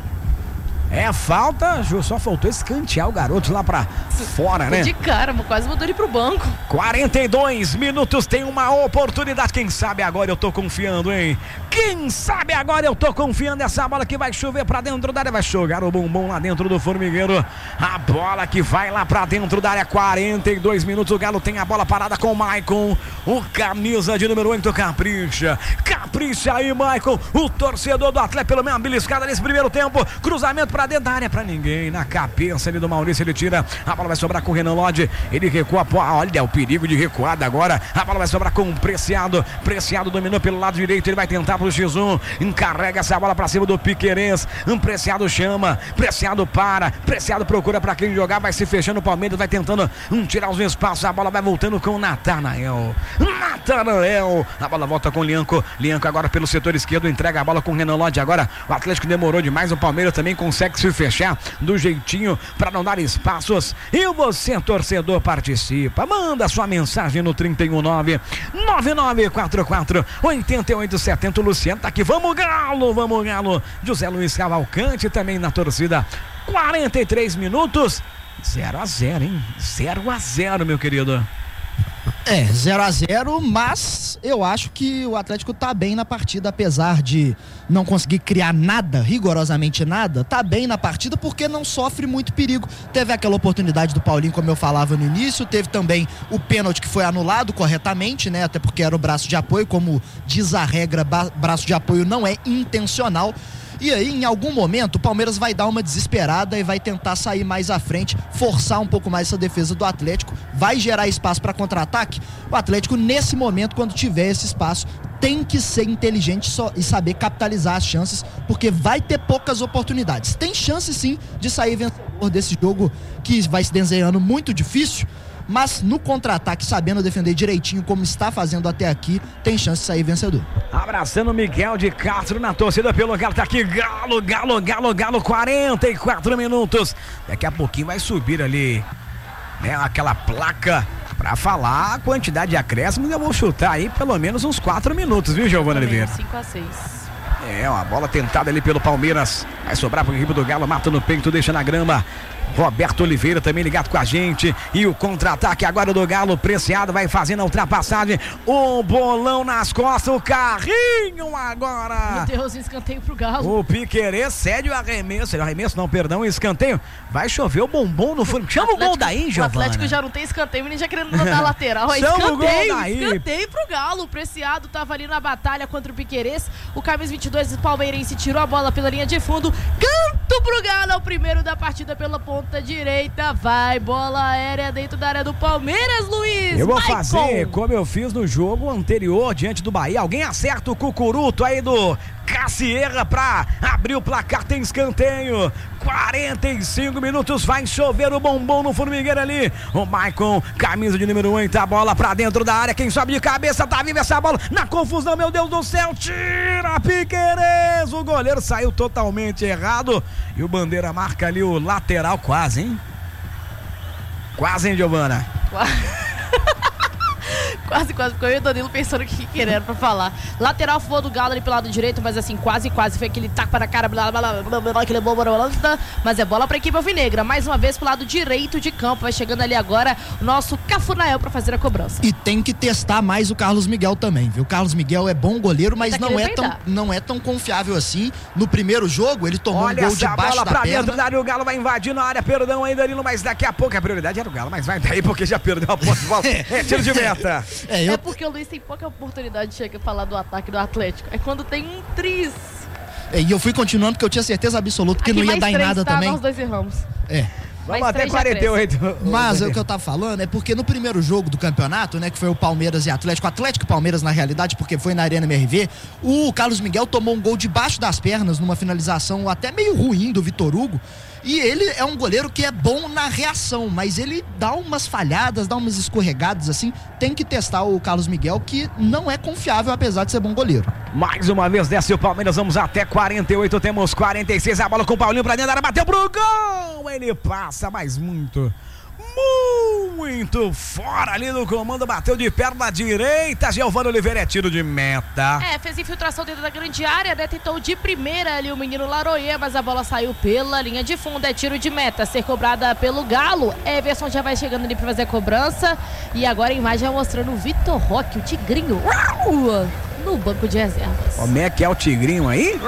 É falta, Ju, só faltou escantear o garoto lá pra fora, né? De cara, quase mandou ele pro banco. quarenta e dois minutos, tem uma oportunidade. Quem sabe agora eu tô confiando, hein? Quem sabe agora eu tô confiando. Essa bola que vai chover pra dentro da área. Vai jogar o bumbum lá dentro do formigueiro. A bola que vai lá pra dentro da área. quarenta e dois minutos, o Galo tem a bola parada com o Maicon. O camisa de número oito, capricha. Capricha aí, Maicon. O torcedor do Atlético pelo menos uma beliscada nesse primeiro tempo. Cruzamento pra pra dentro da área pra ninguém. Na cabeça ali do Maurício, ele tira. A bola vai sobrar com o Renan Lodge. Ele recua. Olha o perigo de recuada agora. A bola vai sobrar com o Preciado. Preciado dominou pelo lado direito. Ele vai tentar pro X um. Encarrega essa bola pra cima do Piquerez. Um Preciado chama. Preciado para. Preciado procura pra quem jogar. Vai se fechando o Palmeiras. Vai tentando um, tirar os espaços. A bola vai voltando com o Natanael. Natanael. A bola volta com o Lianco. Lianco agora pelo setor esquerdo. Entrega a bola com o Renan Lodge. Agora o Atlético demorou demais. O Palmeiras também consegue se fechar do jeitinho para não dar espaços. E você, torcedor, participa. Manda sua mensagem no trinta e um nove nove nove quatro quatro oito oito sete zero. O Luciano tá aqui. Vamos, Galo, vamos, Galo. José Luiz Cavalcante também na torcida. quarenta e três minutos. zero a zero, hein? zero a zero, meu querido. É, zero a zero, mas eu acho que o Atlético tá bem na partida, apesar de não conseguir criar nada, rigorosamente nada, tá bem na partida porque não sofre muito perigo. Teve aquela oportunidade do Paulinho, como eu falava no início, teve também o pênalti que foi anulado corretamente, né? Até porque era o braço de apoio, como diz a regra, braço de apoio não é intencional. E aí, em algum momento, o Palmeiras vai dar uma desesperada e vai tentar sair mais à frente, forçar um pouco mais essa defesa do Atlético, vai gerar espaço para contra-ataque. O Atlético, nesse momento, quando tiver esse espaço, tem que ser inteligente só e saber capitalizar as chances, porque vai ter poucas oportunidades. Tem chance, sim, de sair vencedor desse jogo que vai se desenhando muito difícil, mas no contra-ataque, sabendo defender direitinho como está fazendo até aqui, tem chance de sair vencedor. Abraçando o Miguel de Castro na torcida pelo Galo, tá aqui, Galo, Galo, Galo, Galo, quarenta e quatro minutos, daqui a pouquinho vai subir ali, né, aquela placa pra falar a quantidade de acréscimos. Eu vou chutar aí pelo menos uns quatro minutos, viu, Giovana Oliveira? cinco a seis. É, uma bola tentada ali pelo Palmeiras, vai sobrar pro equipe do Galo, mata no peito, deixa na grama. Roberto Oliveira também ligado com a gente. E o contra-ataque agora do Galo. Preciado vai fazendo a ultrapassagem. O bolão nas costas. O carrinho agora. Meu Deus, escanteio pro Galo. O Piquerez cede o arremesso. O arremesso não, perdão, o escanteio. Vai chover o bombom no fundo. Chama o, Atlético, o gol daí, Giovana. O Atlético já não tem escanteio, ele já querendo mandar lateral. Chama escanteio, o gol daí. Escanteio pro Galo. O Preciado tava ali na batalha contra o Piquerez. O camisa vinte e dois do Palmeirense tirou a bola pela linha de fundo. Canto pro Galo, é o primeiro da partida pela ponta direita, vai, bola aérea dentro da área do Palmeiras, Luiz. Eu vou Michael. fazer como eu fiz no jogo anterior diante do Bahia. Alguém acerta o cucuruto aí do Cassierra pra abrir o placar, tem escanteio. quarenta e cinco minutos, vai chover o bombom no formigueiro ali. O Maicon, camisa de número oito, a bola pra dentro da área, quem sobe de cabeça, tá viva essa bola, na confusão, meu Deus do céu, tira Piquerez, o goleiro saiu totalmente errado e o Bandeira marca ali o lateral, quase, hein? Quase, hein, Giovana? Quase, quase, ficou eu e o Danilo pensando o que querendo pra falar. Lateral foi do Galo ali pelo lado direito, mas assim, quase, quase foi aquele tapa na cara, blá, blá, blá, blá, blá, aquele blá, blá, blá, blá, mas é bola pra equipe alvinegra. Mais uma vez pro lado direito de campo, vai chegando ali agora o nosso Cafunael pra fazer a cobrança. E tem que testar mais o Carlos Miguel também, viu? O Carlos Miguel é bom goleiro, mas tá não é, tão, não é tão confiável assim. No primeiro jogo, ele tomou Olha um gol debaixo bola da pra perna. dentro da área, o Galo vai invadindo a área, perdão aí, Danilo, mas daqui a pouco a prioridade era o Galo, mas vai daí porque já perdeu a posse de bola. É tiro de meta. É, eu... é porque o Luiz tem pouca oportunidade de chegar e falar do ataque do Atlético. É quando tem um tris. É, e eu fui continuando porque eu tinha certeza absoluta que Aqui não ia dar em nada tá, também. Nós dois erramos. É. Vamos até quarenta e oito. Mas é o que eu tava falando, é porque no primeiro jogo do campeonato, né, que foi o Palmeiras e Atlético, Atlético e Palmeiras na realidade, porque foi na Arena M R V, o Carlos Miguel tomou um gol debaixo das pernas, numa finalização até meio ruim do Vitor Hugo, e ele é um goleiro que é bom na reação, mas ele dá umas falhadas, dá umas escorregadas assim, tem que testar o Carlos Miguel, que não é confiável apesar de ser bom goleiro. Mais uma vez desce o Palmeiras, vamos até quarenta e oito, temos quarenta e seis, a bola com o Paulinho pra dentro da área, bateu pro gol, ele passa, mas muito, muito fora ali no comando, bateu de perna direita, Giovana Oliveira, é tiro de meta. É, fez infiltração dentro da grande área, né, tentou de primeira ali o menino Laroyer, mas a bola saiu pela linha de fundo, é tiro de meta, ser cobrada pelo Galo. Everson já vai chegando ali pra fazer a cobrança, e agora a imagem é mostrando o Vitor Roque, o Tigrinho, no banco de reservas. Como é que é o Tigrinho aí?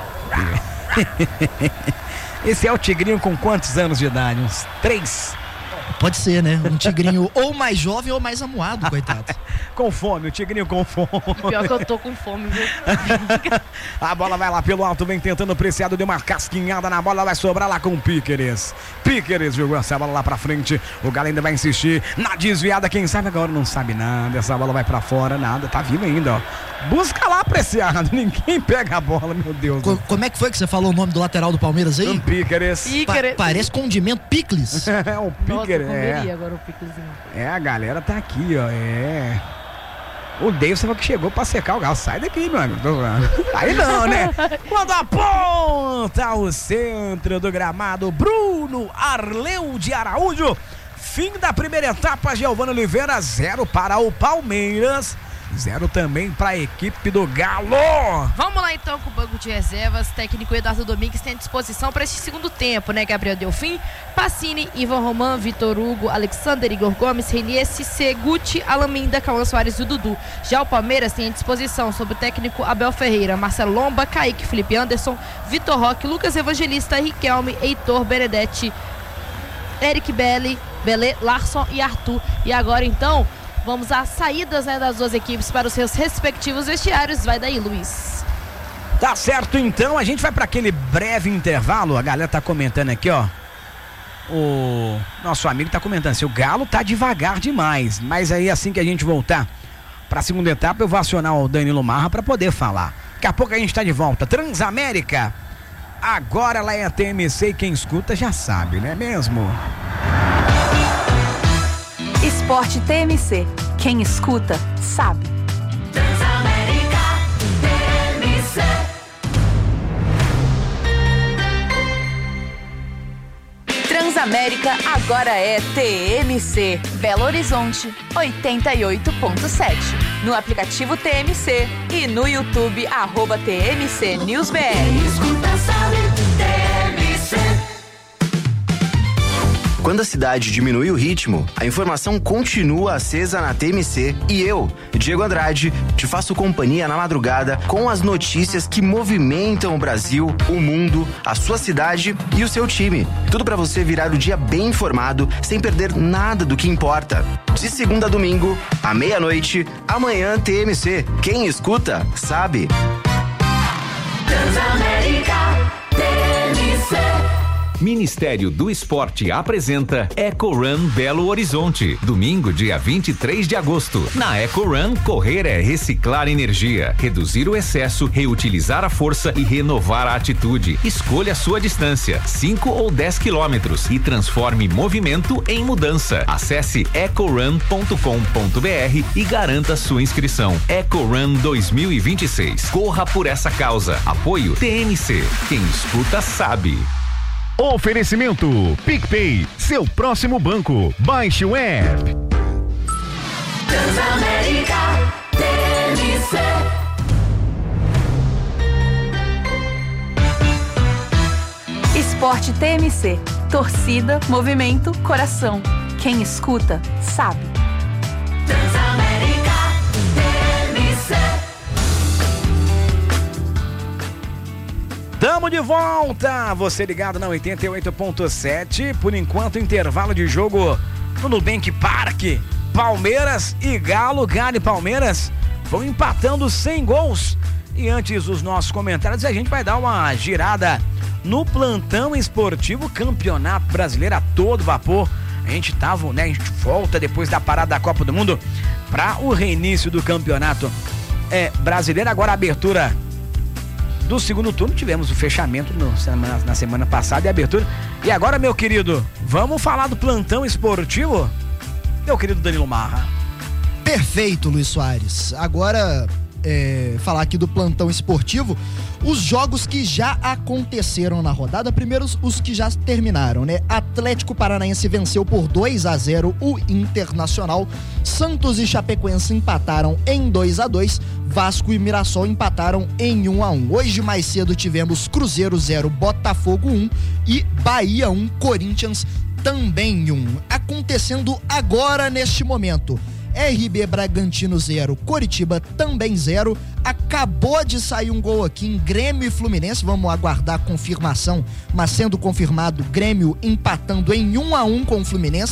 Esse é o Tigrinho com quantos anos de idade? Uns três? Pode ser, né? Um Tigrinho ou mais jovem ou mais amuado, coitado. com fome, o Tigrinho com fome. Pior que eu tô com fome, viu? A bola vai lá pelo alto, vem tentando o Preciado, deu uma casquinhada na bola, vai sobrar lá com o Piqueres. Piqueres jogou essa bola lá pra frente, o Galo ainda vai insistir na desviada, quem sabe agora não sabe nada, essa bola vai pra fora, nada, tá vivo ainda, ó. Busca lá, Preciado, ninguém pega a bola, meu Deus. Co- como é que foi que você falou o nome do lateral do Palmeiras aí? Um Piqueres. Piqueres. Pa- parece condimento picles. É, o Piqueres. Nossa, eu comeria É. agora o piquezinho. é, a galera tá aqui, ó, é... O Davidson que chegou pra secar o Galo. Sai daqui, meu amigo. Aí não, né? Quando aponta o centro do gramado, Bruno Arleu de Araújo. Fim da primeira etapa, Giovana Oliveira, zero para o Palmeiras. Zero também para a equipe do Galo. Vamos lá então com o banco de reservas. Técnico Eduardo Domingues tem à disposição para este segundo tempo, né? Gabriel Delfim, Pacini, Ivan Roman, Vitor Hugo, Alexander, Igor Gomes, Renier, Cissé, Guti, Alaminda, Cauã Soares e o Dudu. Já o Palmeiras tem à disposição sob o técnico Abel Ferreira, Marcelo Lomba, Kaique, Felipe Anderson, Vitor Roque, Lucas Evangelista, Riquelme, Heitor, Benedetti, Eric Belli, Belê, Larson e Arthur. E agora então vamos às saídas, né, das duas equipes para os seus respectivos vestiários. Vai daí, Luiz. Tá certo, então. A gente vai para aquele breve intervalo. A galera tá comentando aqui, ó. O nosso amigo tá comentando assim, o Galo tá devagar demais. Mas aí assim que a gente voltar para a segunda etapa, eu vou acionar o Danilo Marra para poder falar. Daqui a pouco a gente tá de volta. Transamérica. Agora ela é a T M C e quem escuta já sabe, não é mesmo? Esporte T M C. Quem escuta, sabe. Transamérica T M C. Transamérica agora é T M C. Belo Horizonte, oitenta e oito ponto sete. No aplicativo T M C e no YouTube, arroba T M C News B R. Quem escuta sabe, T M C. Quando a cidade diminui o ritmo, a informação continua acesa na T M C e eu, Diego Andrade, te faço companhia na madrugada com as notícias que movimentam o Brasil, o mundo, a sua cidade e o seu time. Tudo para você virar o dia bem informado, sem perder nada do que importa. De segunda a domingo, à meia-noite, amanhã T M C. Quem escuta, sabe. Transamérica T M C. Ministério do Esporte apresenta Eco Run Belo Horizonte, domingo, dia vinte e três de agosto. Na Eco Run, correr é reciclar energia, reduzir o excesso, reutilizar a força e renovar a atitude. Escolha a sua distância, cinco ou dez quilômetros, e transforme movimento em mudança. Acesse ecorun ponto com ponto b r e garanta sua inscrição. Eco Run dois mil e vinte e seis. Corra por essa causa. Apoio T M C. Quem escuta sabe. Oferecimento PicPay, seu próximo banco. Baixe o app. Transamérica T M C. Esporte T M C. Torcida, movimento, coração. Quem escuta, sabe. Transamérica T M C. Tamo de volta, você ligado na oitenta e oito ponto sete, por enquanto intervalo de jogo no Nubank Park, Palmeiras e Galo, Galo e Palmeiras vão empatando sem gols. E antes dos nossos comentários, a gente vai dar uma girada no plantão esportivo Campeonato Brasileiro a todo vapor. A gente tava, né, a gente volta depois da parada da Copa do Mundo para o reinício do Campeonato é, Brasileiro, agora a abertura do segundo turno, tivemos o fechamento no, semana, na semana passada e a abertura. E agora, meu querido, vamos falar do plantão esportivo? Meu querido Danilo Marra. Perfeito, Luiz Soares. Agora, é, falar aqui do plantão esportivo, os jogos que já aconteceram na rodada, primeiro os que já terminaram, né? Atlético Paranaense venceu por dois a zero o Internacional, Santos e Chapecoense empataram em dois a dois, Vasco e Mirassol empataram em um a um. Hoje mais cedo tivemos Cruzeiro zero, Botafogo um e Bahia um, Corinthians também um. Acontecendo agora neste momento, R B Bragantino zero, Coritiba também zero. Acabou de sair um gol aqui em Grêmio e Fluminense, vamos aguardar a confirmação, mas sendo confirmado, Grêmio empatando em um a um com o Fluminense.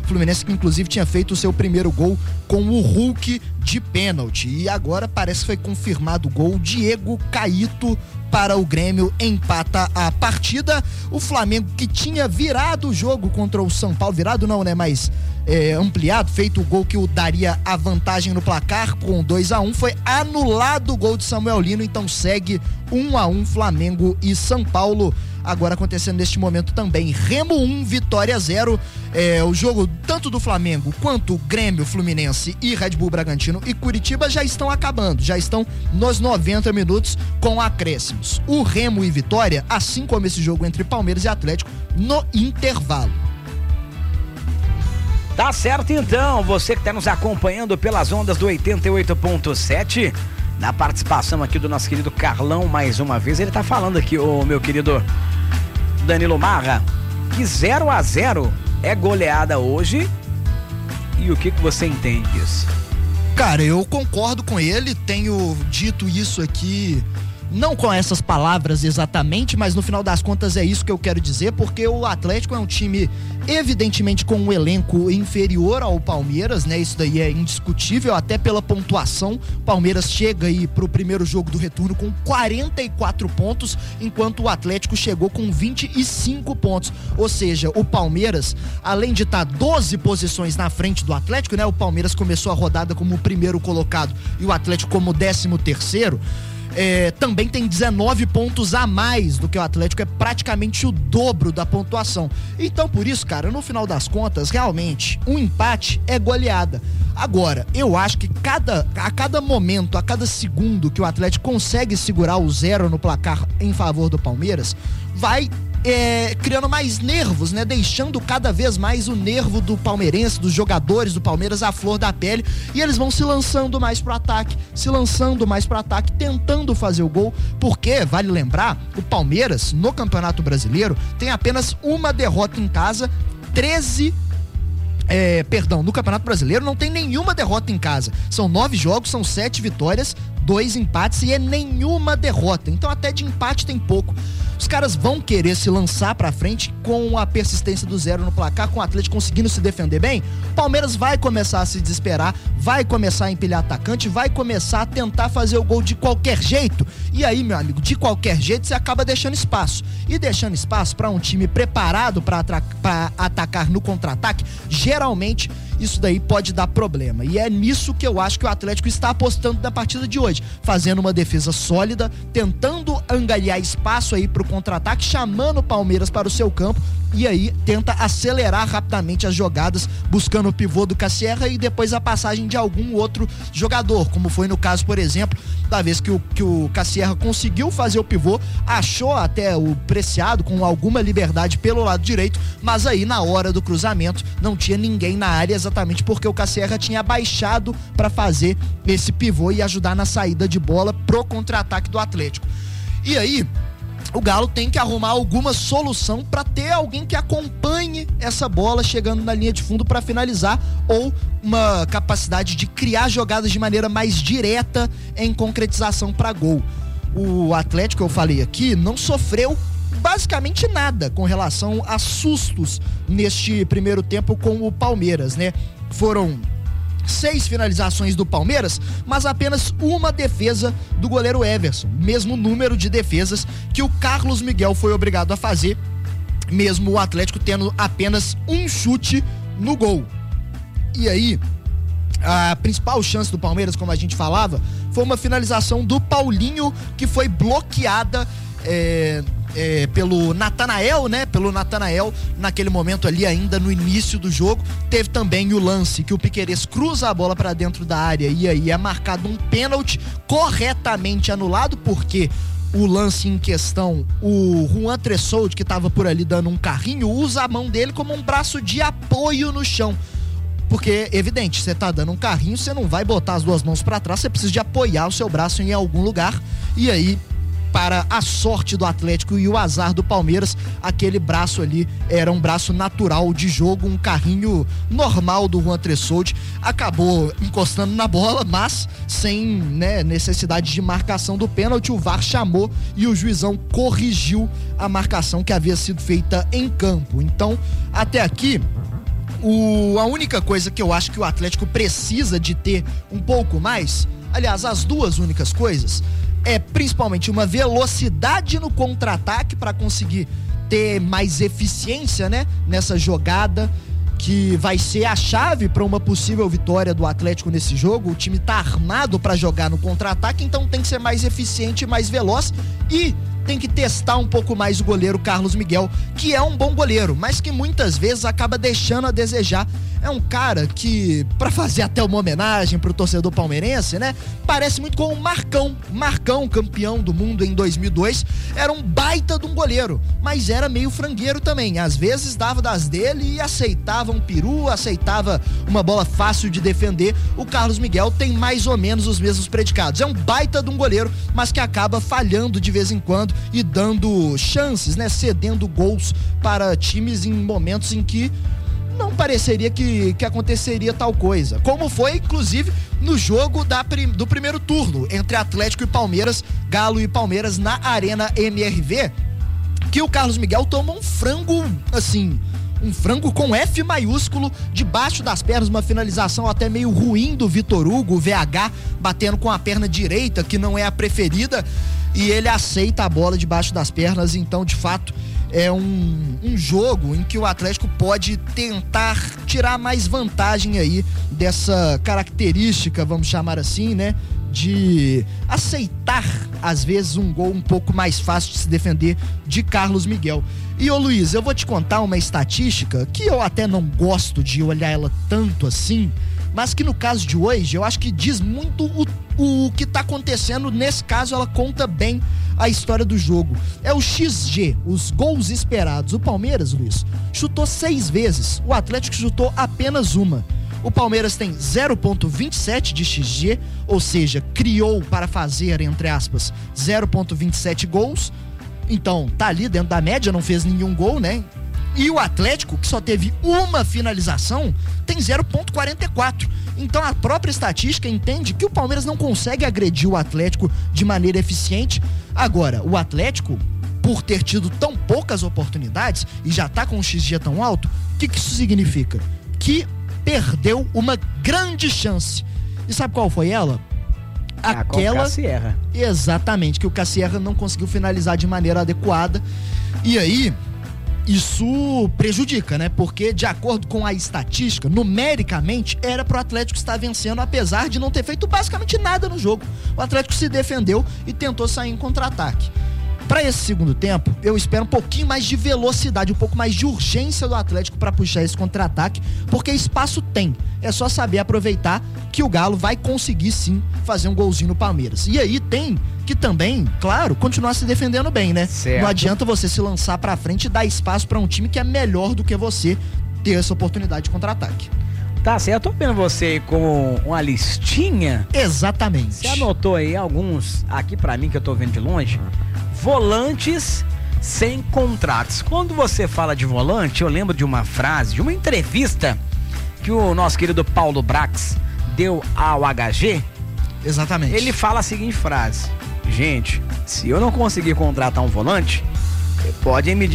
Fluminense que inclusive tinha feito o seu primeiro gol com o Hulk de pênalti. E agora parece que foi confirmado o gol. Diego Caíto para o Grêmio empata a partida. O Flamengo, que tinha virado o jogo contra o São Paulo, virado não, né, mas é, ampliado, feito o gol que o daria a vantagem no placar com dois a um, foi anulado o gol de Samuel Lino, então segue um a um Flamengo e São Paulo. Agora acontecendo neste momento também, Remo um, Vitória zero. É, o jogo tanto do Flamengo quanto Grêmio, Fluminense e Red Bull Bragantino e Curitiba já estão acabando, já estão nos noventa minutos com acréscimos. O Remo e Vitória, assim como esse jogo entre Palmeiras e Atlético, no intervalo. Tá certo então, você que está nos acompanhando pelas ondas do oitenta e oito ponto sete, na participação aqui do nosso querido Carlão, mais uma vez, ele tá falando aqui, o meu querido Danilo Marra, que zero a zero é goleada hoje. E o que que você entende disso? Cara, eu concordo com ele, tenho dito isso aqui, não com essas palavras exatamente, mas no final das contas é isso que eu quero dizer, porque o Atlético é um time evidentemente com um elenco inferior ao Palmeiras, né? Isso daí é indiscutível, até pela pontuação. O Palmeiras chega aí pro primeiro jogo do retorno com quarenta e quatro pontos, enquanto o Atlético chegou com vinte e cinco pontos. Ou seja, o Palmeiras, além de estar doze posições na frente do Atlético, né? O Palmeiras começou a rodada como o primeiro colocado e o Atlético como o décimo terceiro. É, também tem dezenove pontos a mais do que o Atlético, é praticamente o dobro da pontuação. Então, por isso, cara, no final das contas, realmente, um empate é goleada. Agora, eu acho que cada, a cada momento, a cada segundo que o Atlético consegue segurar o zero no placar em favor do Palmeiras, vai É, criando mais nervos, né? Deixando cada vez mais o nervo do palmeirense, dos jogadores do Palmeiras à flor da pele, e eles vão se lançando mais pro ataque, se lançando mais pro ataque, tentando fazer o gol, porque, vale lembrar, o Palmeiras, no Campeonato Brasileiro, tem apenas uma derrota em casa, treze É, perdão, no Campeonato Brasileiro não tem nenhuma derrota em casa. São nove jogos, são sete vitórias, dois empates e é nenhuma derrota. Então até de empate tem pouco. Os caras vão querer se lançar pra frente com a persistência do zero no placar, com o Atlético conseguindo se defender bem. O Palmeiras vai começar a se desesperar, vai começar a empilhar atacante, vai começar a tentar fazer o gol de qualquer jeito. E aí, meu amigo, de qualquer jeito você acaba deixando espaço. E deixando espaço pra um time preparado pra, pra atacar no contra-ataque, geralmente isso daí pode dar problema. E é nisso que eu acho que o Atlético está apostando na partida de hoje, fazendo uma defesa sólida, tentando angariar espaço aí pro contra-ataque, chamando o Palmeiras para o seu campo, e aí tenta acelerar rapidamente as jogadas, buscando o pivô do Cassierra e depois a passagem de algum outro jogador, como foi no caso, por exemplo, da vez que o, que o Cassierra conseguiu fazer o pivô, achou até o Preciado com alguma liberdade pelo lado direito, mas aí na hora do cruzamento não tinha ninguém na área, exatamente porque o Cassierra tinha abaixado para fazer esse pivô e ajudar na saída de bola pro contra-ataque do Atlético. E aí o Galo tem que arrumar alguma solução para ter alguém que acompanhe essa bola chegando na linha de fundo para finalizar, ou uma capacidade de criar jogadas de maneira mais direta em concretização para gol. O Atlético, eu falei aqui, não sofreu basicamente nada com relação a sustos neste primeiro tempo com o Palmeiras, né? Foram seis finalizações do Palmeiras, mas apenas uma defesa do goleiro Everson, mesmo número de defesas que o Carlos Miguel foi obrigado a fazer, mesmo o Atlético tendo apenas um chute no gol. E aí, a principal chance do Palmeiras, como a gente falava, foi uma finalização do Paulinho, que foi bloqueada é, é, pelo Natanael, né? Pelo Natanael, naquele momento ali, ainda no início do jogo. Teve também o lance que o Piquerez cruza a bola para dentro da área e aí é marcado um pênalti corretamente anulado, porque o lance em questão, o Juan Tressoldi, que estava por ali dando um carrinho, usa a mão dele como um braço de apoio no chão. Porque, evidente, você tá dando um carrinho, você não vai botar as duas mãos para trás, você precisa de apoiar o seu braço em algum lugar. E aí, para a sorte do Atlético e o azar do Palmeiras, aquele braço ali era um braço natural de jogo, um carrinho normal do Juan Tressoldi, acabou encostando na bola, mas sem, né, necessidade de marcação do pênalti. O V A R chamou e o juizão corrigiu a marcação que havia sido feita em campo. Então, até aqui, O, a única coisa que eu acho que o Atlético precisa de ter um pouco mais, aliás, as duas únicas coisas, é principalmente uma velocidade no contra-ataque para conseguir ter mais eficiência, né, nessa jogada que vai ser a chave para uma possível vitória do Atlético nesse jogo. O time tá armado para jogar no contra-ataque, então tem que ser mais eficiente e mais veloz e tem que testar um pouco mais o goleiro Carlos Miguel, que é um bom goleiro, mas que muitas vezes acaba deixando a desejar. É um cara que, pra fazer até uma homenagem pro torcedor palmeirense, né, parece muito com o Marcão. Marcão, campeão do mundo em dois mil e dois, era um baita de um goleiro, mas era meio frangueiro também. Às vezes dava das dele e aceitava um peru, aceitava uma bola fácil de defender. O Carlos Miguel tem mais ou menos os mesmos predicados. É um baita de um goleiro, mas que acaba falhando de vez em quando e dando chances, né, cedendo gols para times em momentos em que não pareceria que, que aconteceria tal coisa. Como foi, inclusive, no jogo da, do primeiro turno, entre Atlético e Palmeiras, Galo e Palmeiras, na Arena M R V, que o Carlos Miguel toma um frango, assim, um frango com F maiúsculo, debaixo das pernas, uma finalização até meio ruim do Vitor Hugo, o V H, batendo com a perna direita, que não é a preferida, e ele aceita a bola debaixo das pernas. Então, de fato, é um, um jogo em que o Atlético pode tentar tirar mais vantagem aí dessa característica, vamos chamar assim, né, de aceitar, às vezes, um gol um pouco mais fácil de se defender de Carlos Miguel. E, ô Luiz, eu vou te contar uma estatística que eu até não gosto de olhar ela tanto assim, mas que no caso de hoje, eu acho que diz muito o, o que tá acontecendo. Nesse caso, ela conta bem a história do jogo. É o X G, os gols esperados. O Palmeiras, Luiz, chutou seis vezes, o Atlético chutou apenas uma. O Palmeiras tem zero vírgula vinte e sete de X G, ou seja, criou para fazer, entre aspas, zero vírgula vinte e sete gols. Então, tá ali dentro da média, não fez nenhum gol, né? E o Atlético, que só teve uma finalização, tem zero vírgula quarenta e quatro. Então a própria estatística entende que o Palmeiras não consegue agredir o Atlético de maneira eficiente. Agora, o Atlético, por ter tido tão poucas oportunidades e já tá com um X G tão alto, o que, que isso significa? Que perdeu uma grande chance. E sabe qual foi ela? Aquela... Cassierra. Exatamente, que o Cassierra não conseguiu finalizar de maneira adequada. E aí, isso prejudica, né? Porque, de acordo com a estatística, numericamente, era pro Atlético estar vencendo, apesar de não ter feito basicamente nada no jogo. O Atlético se defendeu e tentou sair em contra-ataque. Para esse segundo tempo, eu espero um pouquinho mais de velocidade, um pouco mais de urgência do Atlético para puxar esse contra-ataque, porque espaço tem. É só saber aproveitar que o Galo vai conseguir sim fazer um golzinho no Palmeiras. E aí tem que também, claro, continuar se defendendo bem, né? Certo. Não adianta você se lançar para frente e dar espaço para um time que é melhor do que você ter essa oportunidade de contra-ataque. Tá certo, eu tô vendo você com uma listinha. Exatamente. Você anotou aí alguns aqui pra mim que eu tô vendo de longe? Volantes sem contratos. Quando você fala de volante, eu lembro de uma frase, de uma entrevista que o nosso querido Paulo Brax deu ao H G. Exatamente. Ele fala a seguinte frase: gente, se eu não conseguir contratar um volante, podem me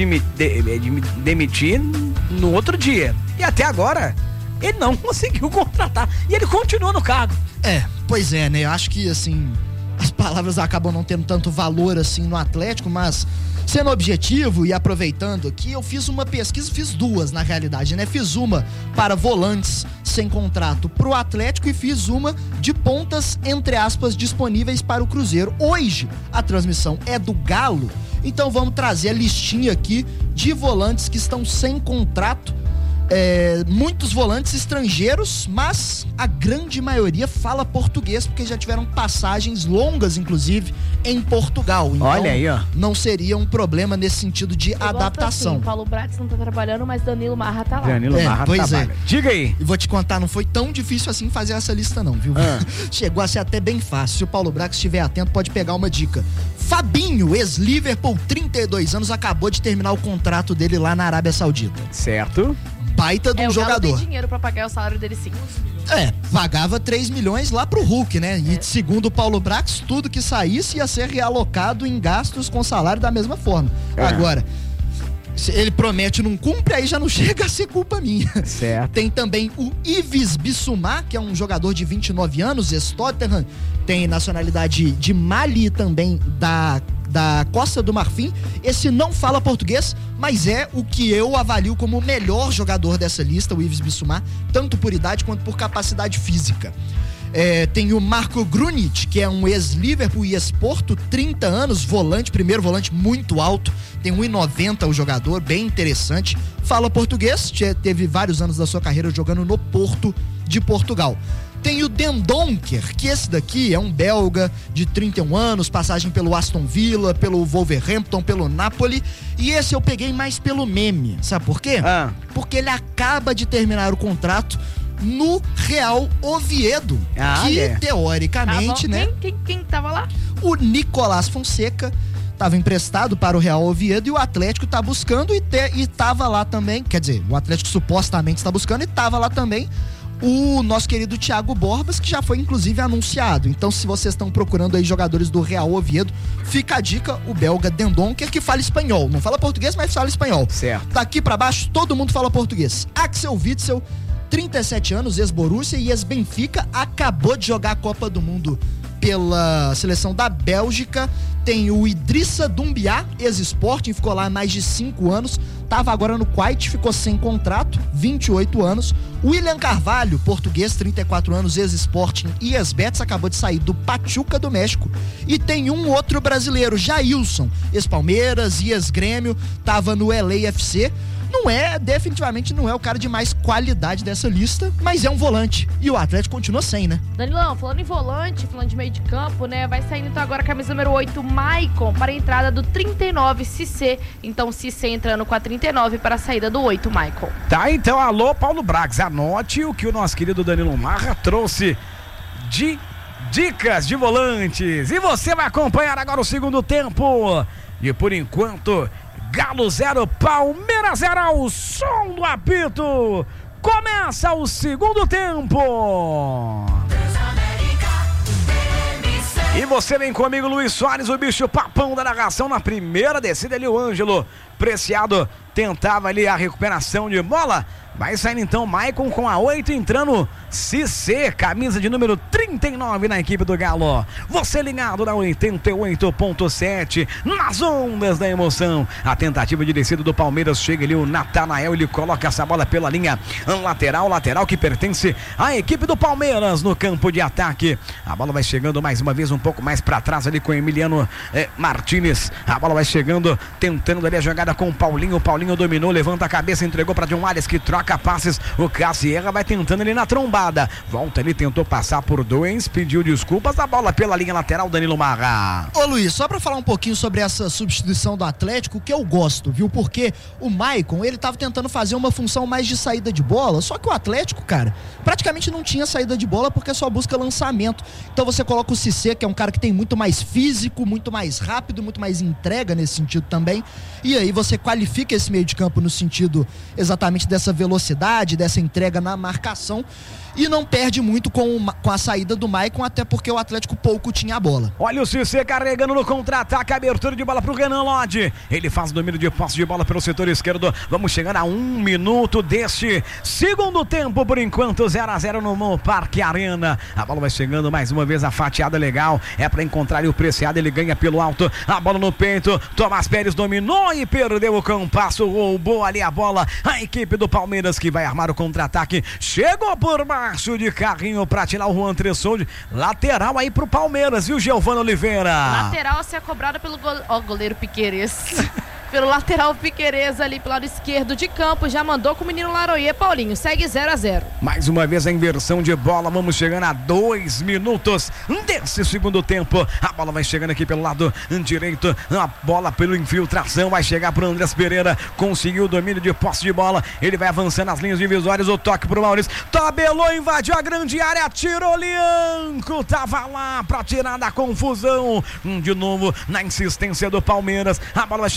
demitir no outro dia. E até agora ele não conseguiu contratar e ele continua no cargo. É, pois é, né? Eu acho que, assim, as palavras acabam não tendo tanto valor, assim, no Atlético, mas sendo objetivo e aproveitando aqui, eu fiz uma pesquisa, fiz duas, na realidade, né? Fiz uma para volantes sem contrato pro Atlético e fiz uma de pontas, entre aspas, disponíveis para o Cruzeiro. Hoje, a transmissão é do Galo, então vamos trazer a listinha aqui de volantes que estão sem contrato. É, muitos volantes estrangeiros, mas a grande maioria fala português, porque já tiveram passagens longas, inclusive, em Portugal. Então, olha aí, ó. Não seria um problema nesse sentido de Eu adaptação. Assim, Paulo Brax não tá trabalhando, mas Danilo Marra tá lá. Danilo É, Marra pois trabalha. é. Diga aí. E vou te contar, não foi tão difícil assim fazer essa lista não, viu? Ah. Chegou a ser até bem fácil. Se o Paulo Brax estiver atento, pode pegar uma dica. Fabinho, ex-Liverpool, trinta e dois anos, acabou de terminar o contrato dele lá na Arábia Saudita. Certo. Baita de um É, o Galo jogador. tem dinheiro pra pagar o salário dele, sim. É, pagava três milhões lá pro Hulk, né? E segundo o Paulo Brax, tudo que saísse ia ser realocado em gastos com salário da mesma forma. É. Agora, Se ele promete e não cumpre, aí já não chega a ser culpa minha. Certo. Tem também o Yves Bissouma, que é um jogador de vinte e nove anos, ex-Tottenham, tem nacionalidade de Mali também, da, da Costa do Marfim. Esse não fala português, mas é o que eu avalio como o melhor jogador dessa lista, o Yves Bissouma, tanto por idade quanto por capacidade física. É, tem o Marco Grunic, que é um ex-Liverpool e ex-Porto, trinta anos, volante, primeiro volante muito alto, tem um e noventa o jogador, bem interessante, fala português, teve vários anos da sua carreira jogando no Porto de Portugal. Tem o Dendoncker, que esse daqui é um belga de trinta e um anos, passagem pelo Aston Villa, pelo Wolverhampton, pelo Napoli, e esse eu peguei mais pelo meme, sabe por quê? Ah. Porque ele acaba de terminar o contrato no Real Oviedo, ah, que é. teoricamente, tá né? Quem, quem, quem tava lá? O Nicolás Fonseca estava emprestado para o Real Oviedo e o Atlético tá buscando e, te, e tava lá também, quer dizer, o Atlético supostamente está buscando e tava lá também o nosso querido Thiago Borbas, que já foi inclusive anunciado. Então, se vocês estão procurando aí jogadores do Real Oviedo, fica a dica, o belga Dendoncker, que fala espanhol, não fala português, mas fala espanhol. Certo. Daqui para baixo, todo mundo fala português. Axel Witsel, trinta e sete anos, ex-Borussia e ex-Benfica, acabou de jogar a Copa do Mundo pela seleção da Bélgica. Tem o Idrissa Doumbia, ex-Sporting, ficou lá há mais de cinco anos, tava agora no Kuwait, ficou sem contrato, vinte e oito anos. William Carvalho, português, trinta e quatro anos, ex-Sporting e ex-Betis, acabou de sair do Pachuca do México. E tem um outro brasileiro, Jailson, ex-Palmeiras e ex-Grêmio, tava no L A F C. Não é, definitivamente não é o cara de mais qualidade dessa lista, mas é um volante. E o Atlético continua sem, né? Danilão, falando em volante, falando de meio de campo, né? Vai saindo então agora a camisa número oito, Maicon, para a entrada do trinta e nove, Cissé. Então, Cissé entrando com a trinta e nove para a saída do oito, Maicon. Tá, então, alô, Paulo Brax, anote o que o nosso querido Danilo Marra trouxe de dicas de volantes. E você vai acompanhar agora o segundo tempo. E por enquanto, Galo zero, Palmeiras zero, o som do apito. Começa o segundo tempo. E você vem comigo, Luiz Soares, o bicho papão da narração. Na primeira descida ali, o Ângelo Preciado tentava ali a recuperação de bola. Vai saindo então Maicon com a oito, entrando Cissé, camisa de número trinta e nove na equipe do Galo. Você ligado na oitenta e oito ponto sete, nas ondas da emoção. A tentativa de descida do Palmeiras, chega ali o Natanael, ele coloca essa bola pela linha lateral, lateral que pertence à equipe do Palmeiras no campo de ataque. A bola vai chegando mais uma vez um pouco mais para trás ali com o Emiliano eh, Martínez. A bola vai chegando, tentando ali a jogada com o Paulinho. O Paulinho dominou, levanta a cabeça, entregou para John Arias, que troca passes. O Cassierra vai tentando ali na trombada. Volta ali, tentou passar por dois, pediu desculpas. A bola pela linha lateral, Danilo Marra. Ô Luiz, só pra falar um pouquinho sobre essa substituição do Atlético, que eu gosto, viu? Porque o Maicon, ele tava tentando fazer uma função mais de saída de bola, só que o Atlético, cara, praticamente não tinha saída de bola porque só busca lançamento. Então você coloca o Cissé, que é um cara que tem muito mais físico, muito mais rápido, muito mais entrega nesse sentido também. E aí você qualifica esse meio de campo no sentido exatamente dessa velocidade, dessa entrega na marcação, e não perde muito com, o, com a saída do Maicon, até porque o Atlético pouco tinha a bola. Olha o Cissé carregando no contra-ataque, abertura de bola pro Renan Lodge. Ele faz o domínio de posse de bola pelo setor esquerdo. Vamos chegando a um minuto deste segundo tempo, por enquanto zero a zero no Parque Arena. A bola vai chegando mais uma vez, a fatiada legal, é para encontrar o Preciado, ele ganha pelo alto, a bola no peito, Tomás Pérez dominou e perdeu o compasso, roubou ali a bola, a equipe do Palmeiras que vai armar o contra-ataque, chegou por baixo de carrinho para tirar o Juan Tressolde, lateral aí pro Palmeiras, viu, Giovana Oliveira? Lateral a ser cobrada pelo go... oh, goleiro Piqueires. Pelo lateral Piqueires ali pelo lado esquerdo de campo, já mandou com o menino Laroie. Paulinho, segue zero a zero. Mais uma vez a inversão de bola, vamos chegando a dois minutos desse segundo tempo. A bola vai chegando aqui pelo lado direito, a bola pela infiltração, vai chegar pro Andrés Pereira, conseguiu o domínio de posse de bola, ele vai avançando as linhas divisórias, o toque pro Maurício, tabelou, invadiu a grande área, tirou Lianco, tava lá pra tirar da confusão, de novo na insistência do Palmeiras, a bola vai chegando, perdeu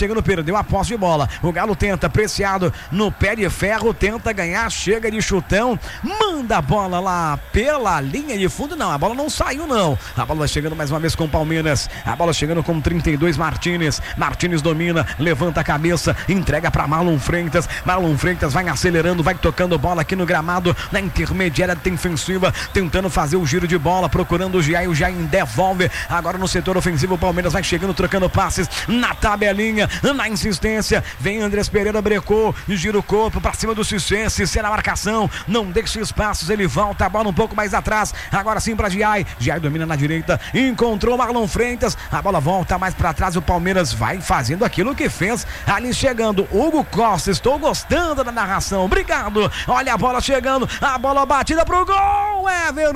perdeu a posse de bola. O Galo tenta, Preciado no pé de ferro, tenta ganhar, chega de chutão, manda a bola lá pela linha de fundo. Não, a bola não saiu não. A bola vai chegando mais uma vez com o Palmeiras. A bola chegando com trinta e dois, Martínez. Martínez domina, levanta a cabeça, entrega para Marlon Freitas. Marlon Freitas vai acelerando, vai tocando bola aqui no gramado, na intermediária defensiva, tentando fazer o giro de bola, procurando o Jair. O Jair devolve. Agora no setor ofensivo, o Palmeiras vai chegando, trocando passes na tabelinha, na insistência. Vem Andrés Pereira, brecou, gira o corpo para cima do Cissé. Cissé na marcação, não deixa espaços, ele volta a bola um pouco mais atrás. Agora sim para Jair. Jair domina na direita, encontrou Marlon Freitas. A bola volta mais para trás. O Palmeiras vai fazendo aquilo que fez ali chegando. Hugo Costa, estou gostando da narração. Obrigado. Olha a bola chegando, a bola batida pro gol.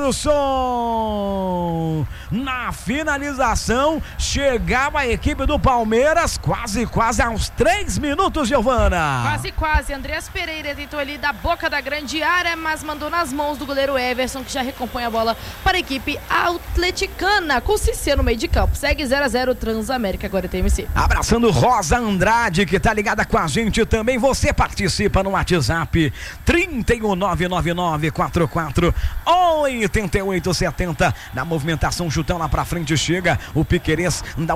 Everson. Na finalização, chegava a equipe do Palmeiras, quase, quase aos três minutos, Giovana. Quase, quase. Andrés Pereira tentou ali da boca da grande área, mas mandou nas mãos do goleiro Everson, que já recompõe a bola para a equipe atleticana, com Cissé no meio de campo. Segue zero a zero Transamérica, agora T M C. Abraçando Rosa Andrade, que tá ligada com a gente também. Você participa no WhatsApp trinta e um, nove nove nove, quatro quatro, oito oito sete zero. Na movimentação, chutão lá pra frente, chega o Piquerez, dá